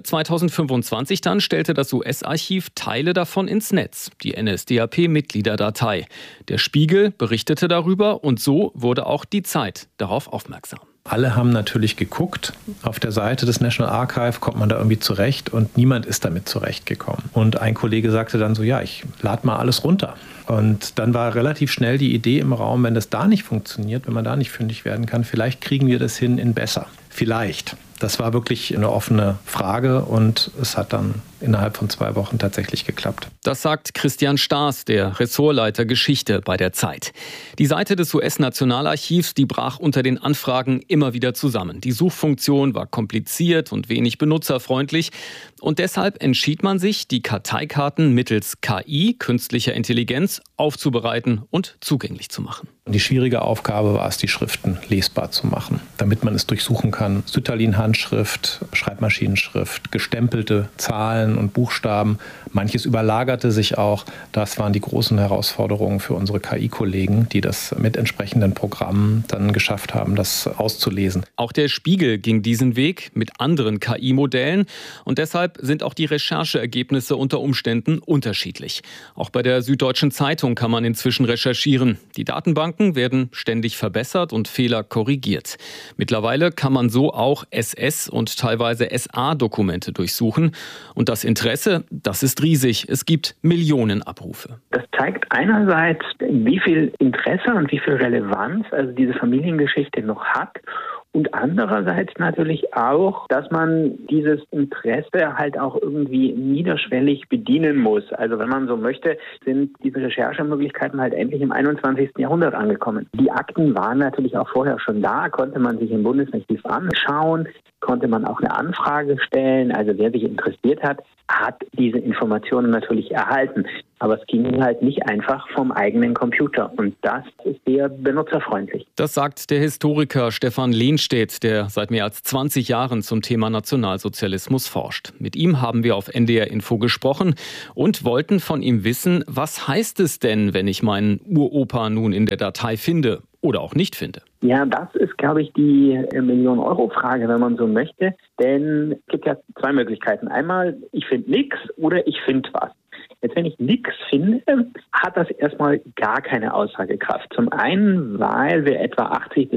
[SPEAKER 11] 2025 dann stellte das US-Archiv Teile davon ins Netz, die NSDAP-Mitgliederdatei. Der Spiegel berichtete darüber und so wurde auch die Zeit darauf aufmerksam.
[SPEAKER 12] Alle haben natürlich geguckt. Auf der Seite des National Archive kommt man da irgendwie zurecht und niemand ist damit zurechtgekommen. Und ein Kollege sagte dann so, ja, ich lade mal alles runter. Und dann war relativ schnell die Idee im Raum, wenn das da nicht funktioniert, wenn man da nicht fündig werden kann, vielleicht kriegen wir das hin in besser. Vielleicht. Das war wirklich eine offene Frage und es hat dann innerhalb von 2 Wochen tatsächlich geklappt.
[SPEAKER 11] Das sagt Christian Staas, der Ressortleiter Geschichte bei der Zeit. Die Seite des US-Nationalarchivs, die brach unter den Anfragen immer wieder zusammen. Die Suchfunktion war kompliziert und wenig benutzerfreundlich. Und deshalb entschied man sich, die Karteikarten mittels KI, künstlicher Intelligenz, aufzubereiten und zugänglich zu machen.
[SPEAKER 12] Die schwierige Aufgabe war es, die Schriften lesbar zu machen, damit man es durchsuchen kann. Sütterlin-Handschrift, Schreibmaschinenschrift, gestempelte Zahlen und Buchstaben. Manches überlagerte sich auch. Das waren die großen Herausforderungen für unsere KI-Kollegen, die das mit entsprechenden Programmen dann geschafft haben, das auszulesen.
[SPEAKER 11] Auch der Spiegel ging diesen Weg mit anderen KI-Modellen und deshalb sind auch die Rechercheergebnisse unter Umständen unterschiedlich. Auch bei der Süddeutschen Zeitung kann man inzwischen recherchieren. Die Datenbanken werden ständig verbessert und Fehler korrigiert. Mittlerweile kann man so auch SS- und teilweise SA-Dokumente durchsuchen. Und das Interesse, das ist riesig. Es gibt Millionen Abrufe.
[SPEAKER 13] Das zeigt einerseits, wie viel Interesse und wie viel Relevanz also diese Familiengeschichte noch hat. Und andererseits natürlich auch, dass man dieses Interesse halt auch irgendwie niederschwellig bedienen muss. Also wenn man so möchte, sind diese Recherchemöglichkeiten halt endlich im 21. Jahrhundert angekommen. Die Akten waren natürlich auch vorher schon da, konnte man sich im Bundesarchiv anschauen, konnte man auch eine Anfrage stellen. Also wer sich interessiert hat, hat diese Informationen natürlich erhalten. Aber es ging halt nicht einfach vom eigenen Computer. Und das ist sehr benutzerfreundlich.
[SPEAKER 11] Das sagt der Historiker Stefan Lehnstedt, der seit mehr als 20 Jahren zum Thema Nationalsozialismus forscht. Mit ihm haben wir auf NDR Info gesprochen und wollten von ihm wissen, was heißt es denn, wenn ich meinen Uropa nun in der Datei finde oder auch nicht finde?
[SPEAKER 13] Ja, das ist, glaube ich, die Million-Euro-Frage, wenn man so möchte. Denn es gibt ja 2 Möglichkeiten. Einmal, ich finde nichts oder ich finde was. Jetzt, wenn ich nichts finde, hat das erstmal gar keine Aussagekraft. Zum einen, weil wir etwa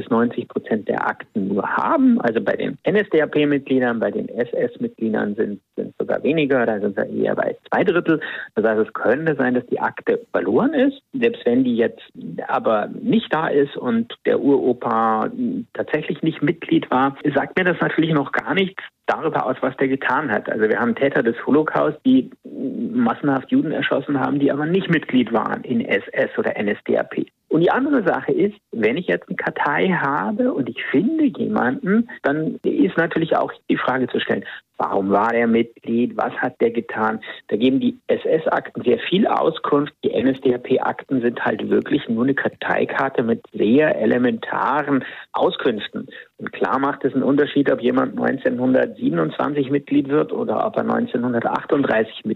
[SPEAKER 13] 80-90% der Akten nur haben. Also bei den NSDAP-Mitgliedern, bei den SS-Mitgliedern sind sogar weniger, da sind wir eher bei 2/3. Das heißt, es könnte sein, dass die Akte verloren ist. Selbst wenn die jetzt aber nicht da ist und der Uropa tatsächlich nicht Mitglied war, sagt mir das natürlich noch gar nichts darüber aus, was der getan hat. Also wir haben Täter des Holocaust, die massenhaft Juden erschossen haben, die aber nicht Mitglied waren in SS oder NSDAP. Und die andere Sache ist, wenn ich jetzt eine Kartei habe und ich finde jemanden, dann ist natürlich auch die Frage zu stellen, warum war der Mitglied, was hat der getan? Da geben die SS-Akten sehr viel Auskunft. Die NSDAP-Akten sind halt wirklich nur eine Karteikarte mit sehr elementaren Auskünften. Und klar macht es einen Unterschied, ob jemand 1927 Mitglied wird oder ob er 1938 Mitglied wird.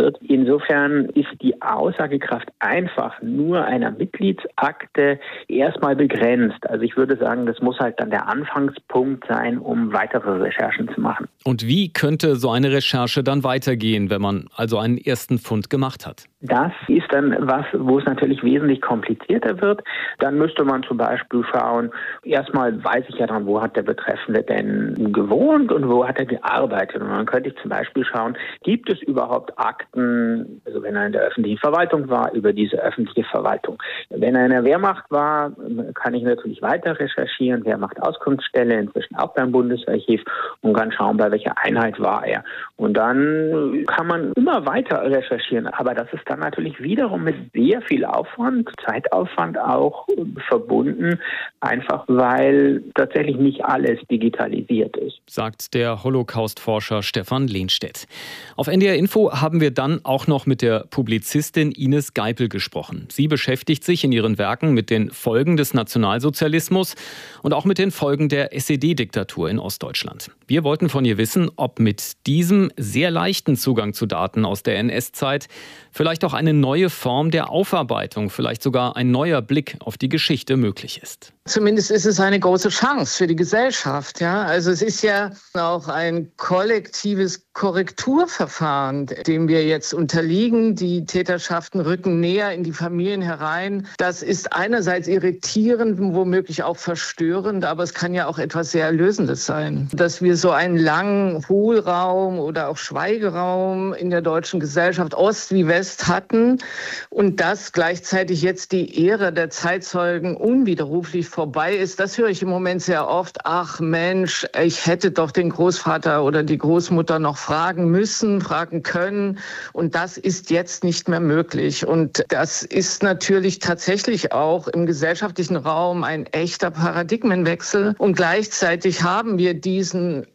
[SPEAKER 13] wird. Insofern ist die Aussagekraft einfach nur einer Mitgliedsakte erstmal begrenzt. Also ich würde sagen, das muss halt dann der Anfangspunkt sein, um weitere Recherchen zu machen.
[SPEAKER 11] Und wie könnte so eine Recherche dann weitergehen, wenn man also einen ersten Fund gemacht hat?
[SPEAKER 13] Das ist dann was, wo es natürlich wesentlich komplizierter wird. Dann müsste man zum Beispiel schauen, erstmal weiß ich ja dann, wo hat der Betreffende denn gewohnt und wo hat er gearbeitet. Und dann könnte ich zum Beispiel schauen, gibt es überhaupt Akten, also wenn er in der öffentlichen Verwaltung war, über diese öffentliche Verwaltung. Wenn er in der Wehrmacht war, kann ich natürlich weiter recherchieren, Wehrmacht-Auskunftsstelle, inzwischen auch beim Bundesarchiv, und kann schauen, bei welcher Einheit war er. Und dann kann man immer weiter recherchieren, aber das ist dann natürlich wiederum mit sehr viel Aufwand, Zeitaufwand auch verbunden, einfach weil tatsächlich nicht alles digitalisiert ist.
[SPEAKER 11] Sagt der Holocaust-Forscher Stefan Lehnstedt. Auf NDR Info haben wir dann auch noch mit der Publizistin Ines Geipel gesprochen. Sie beschäftigt sich in ihren Werken mit den Folgen des Nationalsozialismus und auch mit den Folgen der SED-Diktatur in Ostdeutschland. Wir wollten von ihr wissen, ob mit diesem sehr leichten Zugang zu Daten aus der NS-Zeit vielleicht auch eine neue Form der Aufarbeitung, vielleicht sogar ein neuer Blick auf die Geschichte möglich ist.
[SPEAKER 14] Zumindest ist es eine große Chance für die Gesellschaft. Ja? Also es ist ja auch ein kollektives Korrekturverfahren, dem wir jetzt unterliegen. Die Täterschaften rücken näher in die Familien herein. Das ist einerseits irritierend, womöglich auch verstörend, aber es kann ja auch etwas sehr Erlösendes sein. Dass wir so einen langen Hohlraum oder auch Schweigeraum in der deutschen Gesellschaft, Ost wie West, hatten und dass gleichzeitig jetzt die Ära der Zeitzeugen unwiderruflich vorbei ist, das höre ich im Moment sehr oft. Ach Mensch, ich hätte doch den Großvater oder die Großmutter noch fragen müssen, fragen können. Und das ist jetzt nicht mehr möglich. Und das ist natürlich tatsächlich auch im gesellschaftlichen Raum ein echter Paradigmenwechsel. Und gleichzeitig haben wir diesen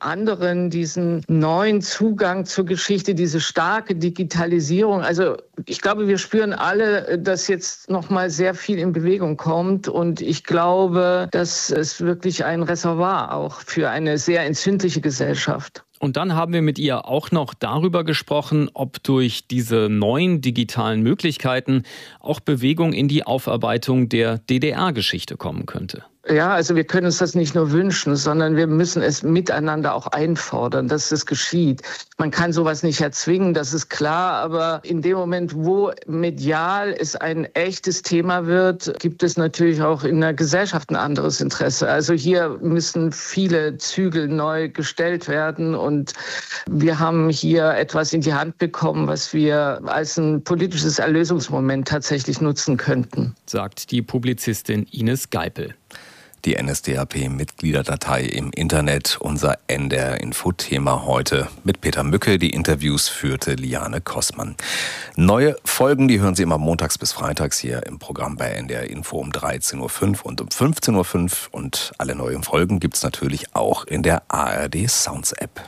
[SPEAKER 14] neuen Zugang zur Geschichte, diese starke Digitalisierung. Also ich glaube, wir spüren alle, dass jetzt noch mal sehr viel in Bewegung kommt. Und ich glaube, dass es wirklich ein Reservoir auch für eine sehr entzündliche Gesellschaft.
[SPEAKER 11] Und dann haben wir mit ihr auch noch darüber gesprochen, ob durch diese neuen digitalen Möglichkeiten auch Bewegung in die Aufarbeitung der DDR-Geschichte kommen könnte.
[SPEAKER 14] Ja, also wir können uns das nicht nur wünschen, sondern wir müssen es miteinander auch einfordern, dass es geschieht. Man kann sowas nicht erzwingen, das ist klar, aber in dem Moment, wo medial es ein echtes Thema wird, gibt es natürlich auch in der Gesellschaft ein anderes Interesse. Also hier müssen viele Zügel neu gestellt werden und wir haben hier etwas in die Hand bekommen, was wir als ein politisches Erlösungsmoment tatsächlich nutzen könnten.
[SPEAKER 11] Sagt die Publizistin Ines Geipel.
[SPEAKER 9] Die NSDAP-Mitgliederdatei im Internet, unser NDR-Info-Thema heute. Mit Peter Mücke, die Interviews führte Liane Kossmann. Neue Folgen, die hören Sie immer montags bis freitags hier im Programm bei NDR Info um 13.05 Uhr und um 15.05 Uhr. Und alle neuen Folgen gibt's natürlich auch in der ARD Sounds App.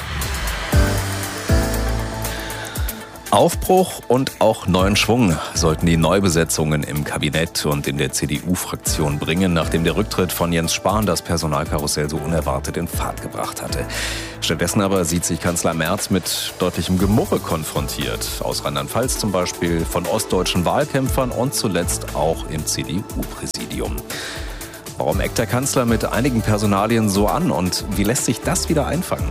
[SPEAKER 9] Aufbruch und auch neuen Schwung sollten die Neubesetzungen im Kabinett und in der CDU-Fraktion bringen, nachdem der Rücktritt von Jens Spahn das Personalkarussell so unerwartet in Fahrt gebracht hatte. Stattdessen aber sieht sich Kanzler Merz mit deutlichem Gemurre konfrontiert. Aus Rheinland-Pfalz zum Beispiel, von ostdeutschen Wahlkämpfern und zuletzt auch im CDU-Präsidium. Warum eckt der Kanzler mit einigen Personalien so an und wie lässt sich das wieder einfangen?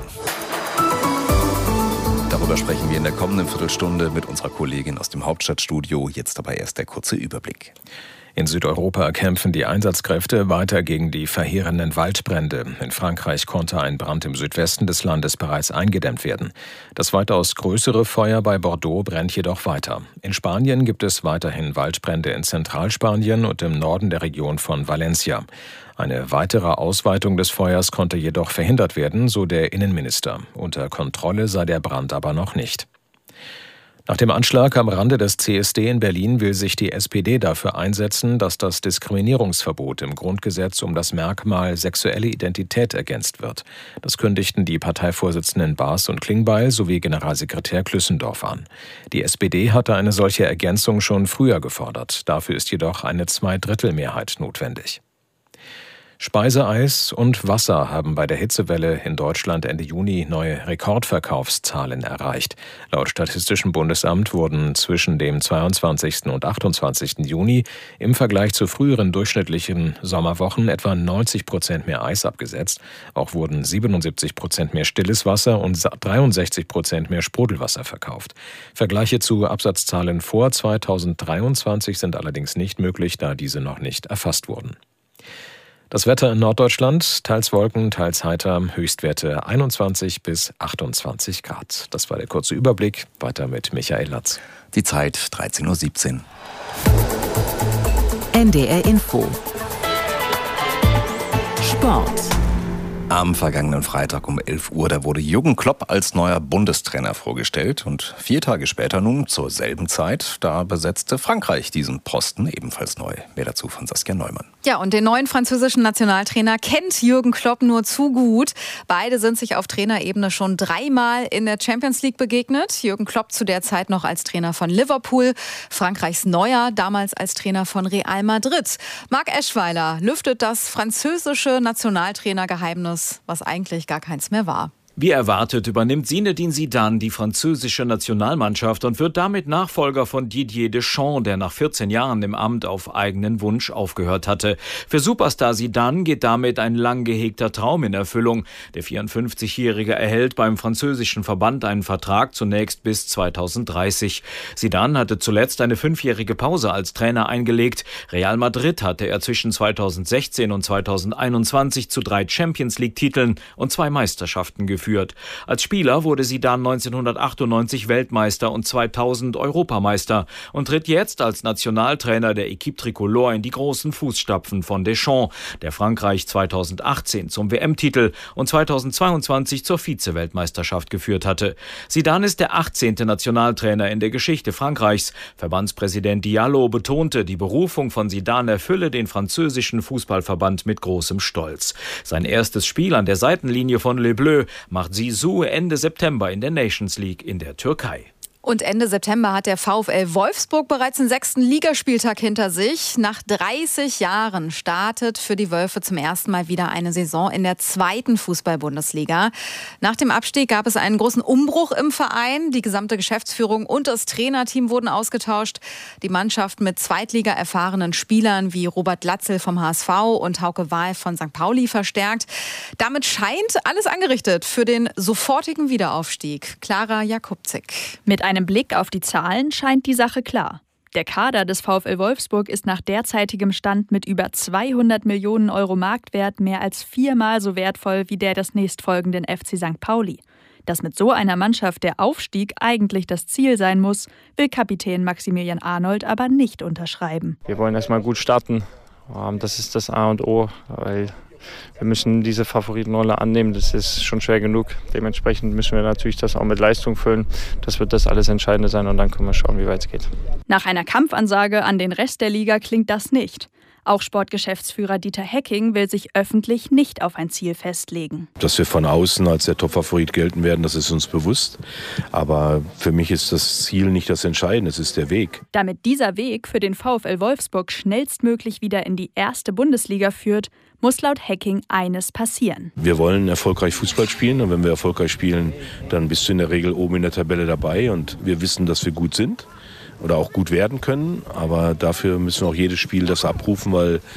[SPEAKER 9] Darüber sprechen wir in der kommenden Viertelstunde mit unserer Kollegin aus dem Hauptstadtstudio. Jetzt aber erst der kurze Überblick.
[SPEAKER 3] In Südeuropa kämpfen die Einsatzkräfte weiter gegen die verheerenden Waldbrände. In Frankreich konnte ein Brand im Südwesten des Landes bereits eingedämmt werden. Das weitaus größere Feuer bei Bordeaux brennt jedoch weiter. In Spanien gibt es weiterhin Waldbrände in Zentralspanien und im Norden der Region von Valencia. Eine weitere Ausweitung des Feuers konnte jedoch verhindert werden, so der Innenminister. Unter Kontrolle sei der Brand aber noch nicht. Nach dem Anschlag am Rande des CSD in Berlin will sich die SPD dafür einsetzen, dass das Diskriminierungsverbot im Grundgesetz um das Merkmal sexuelle Identität ergänzt wird. Das kündigten die Parteivorsitzenden Baas und Klingbeil sowie Generalsekretär Klüssendorf an. Die SPD hatte eine solche Ergänzung schon früher gefordert. Dafür ist jedoch eine Zweidrittelmehrheit notwendig. Speiseeis und Wasser haben bei der Hitzewelle in Deutschland Ende Juni neue Rekordverkaufszahlen erreicht. Laut Statistischem Bundesamt wurden zwischen dem 22. und 28. Juni im Vergleich zu früheren durchschnittlichen Sommerwochen etwa 90% mehr Eis abgesetzt. Auch wurden 77% mehr stilles Wasser und 63% mehr Sprudelwasser verkauft. Vergleiche zu Absatzzahlen vor 2023 sind allerdings nicht möglich, da diese noch nicht erfasst wurden. Das Wetter in Norddeutschland, teils Wolken, teils heiter, Höchstwerte 21 bis 28 Grad. Das war der kurze Überblick. Weiter mit Michael Latz.
[SPEAKER 9] Die Zeit 13.17 Uhr.
[SPEAKER 2] NDR Info. Sport.
[SPEAKER 9] Am vergangenen Freitag um 11 Uhr, da wurde Jürgen Klopp als neuer Bundestrainer vorgestellt. Und 4 Tage später nun, zur selben Zeit, da besetzte Frankreich diesen Posten ebenfalls neu. Mehr dazu von Saskia Neumann.
[SPEAKER 4] Ja, und den neuen französischen Nationaltrainer kennt Jürgen Klopp nur zu gut. Beide sind sich auf Trainerebene schon 3-mal in der Champions League begegnet. Jürgen Klopp zu der Zeit noch als Trainer von Liverpool, Frankreichs Neuer damals als Trainer von Real Madrid. Marc Eschweiler lüftet das französische Nationaltrainergeheimnis, was eigentlich gar keins mehr war.
[SPEAKER 15] Wie erwartet übernimmt Zinedine Zidane die französische Nationalmannschaft und wird damit Nachfolger von Didier Deschamps, der nach 14 Jahren im Amt auf eigenen Wunsch aufgehört hatte. Für Superstar Zidane geht damit ein lang gehegter Traum in Erfüllung. Der 54-Jährige erhält beim französischen Verband einen Vertrag zunächst bis 2030. Zidane hatte zuletzt eine 5-jährige Pause als Trainer eingelegt. Real Madrid hatte er zwischen 2016 und 2021 zu 3 Champions-League-Titeln und 2 Meisterschaften geführt. Als Spieler wurde Zidane 1998 Weltmeister und 2000 Europameister und tritt jetzt als Nationaltrainer der Équipe Tricolore in die großen Fußstapfen von Deschamps, der Frankreich 2018 zum WM-Titel und 2022 zur Vize-Weltmeisterschaft geführt hatte. Zidane ist der 18. Nationaltrainer in der Geschichte Frankreichs. Verbandspräsident Diallo betonte, die Berufung von Zidane erfülle den französischen Fußballverband mit großem Stolz. Sein erstes Spiel an der Seitenlinie von Les Bleus macht Zizou Ende September in der Nations League in der Türkei.
[SPEAKER 4] Und Ende September hat der VfL Wolfsburg bereits den 6. Ligaspieltag hinter sich. Nach 30 Jahren startet für die Wölfe zum ersten Mal wieder eine Saison in der 2. Fußball-Bundesliga. Nach dem Abstieg gab es einen großen Umbruch im Verein. Die gesamte Geschäftsführung und das Trainerteam wurden ausgetauscht. Die Mannschaft mit Zweitliga-erfahrenen Spielern wie Robert Glatzel vom HSV und Hauke Wahl von St. Pauli verstärkt. Damit scheint alles angerichtet für den sofortigen Wiederaufstieg. Clara Jakubczyk.
[SPEAKER 16] Mit einem Blick auf die Zahlen scheint die Sache klar. Der Kader des VfL Wolfsburg ist nach derzeitigem Stand mit über 200 Millionen Euro Marktwert mehr als 4-mal so wertvoll wie der des nächstfolgenden FC St. Pauli. Dass mit so einer Mannschaft der Aufstieg eigentlich das Ziel sein muss, will Kapitän Maximilian Arnold aber nicht unterschreiben.
[SPEAKER 17] Wir wollen erstmal gut starten. Das ist das A und O, weil wir müssen diese Favoritenrolle annehmen, das ist schon schwer genug. Dementsprechend müssen wir natürlich das auch mit Leistung füllen. Das wird das alles Entscheidende sein und dann können wir schauen, wie weit es geht.
[SPEAKER 16] Nach einer Kampfansage an den Rest der Liga klingt das nicht. Auch Sportgeschäftsführer Dieter Hecking will sich öffentlich nicht auf ein Ziel festlegen.
[SPEAKER 18] Dass wir von außen als der Top-Favorit gelten werden, das ist uns bewusst. Aber für mich ist das Ziel nicht das Entscheidende, es ist der Weg.
[SPEAKER 16] Damit dieser Weg für den VfL Wolfsburg schnellstmöglich wieder in die 1. Bundesliga führt, muss laut Hecking eines passieren.
[SPEAKER 18] Wir wollen erfolgreich Fußball spielen und wenn wir erfolgreich spielen, dann bist du in der Regel oben in der Tabelle dabei und wir wissen, dass wir gut sind oder auch gut werden können. Aber dafür müssen wir auch jedes Spiel das abrufen, weil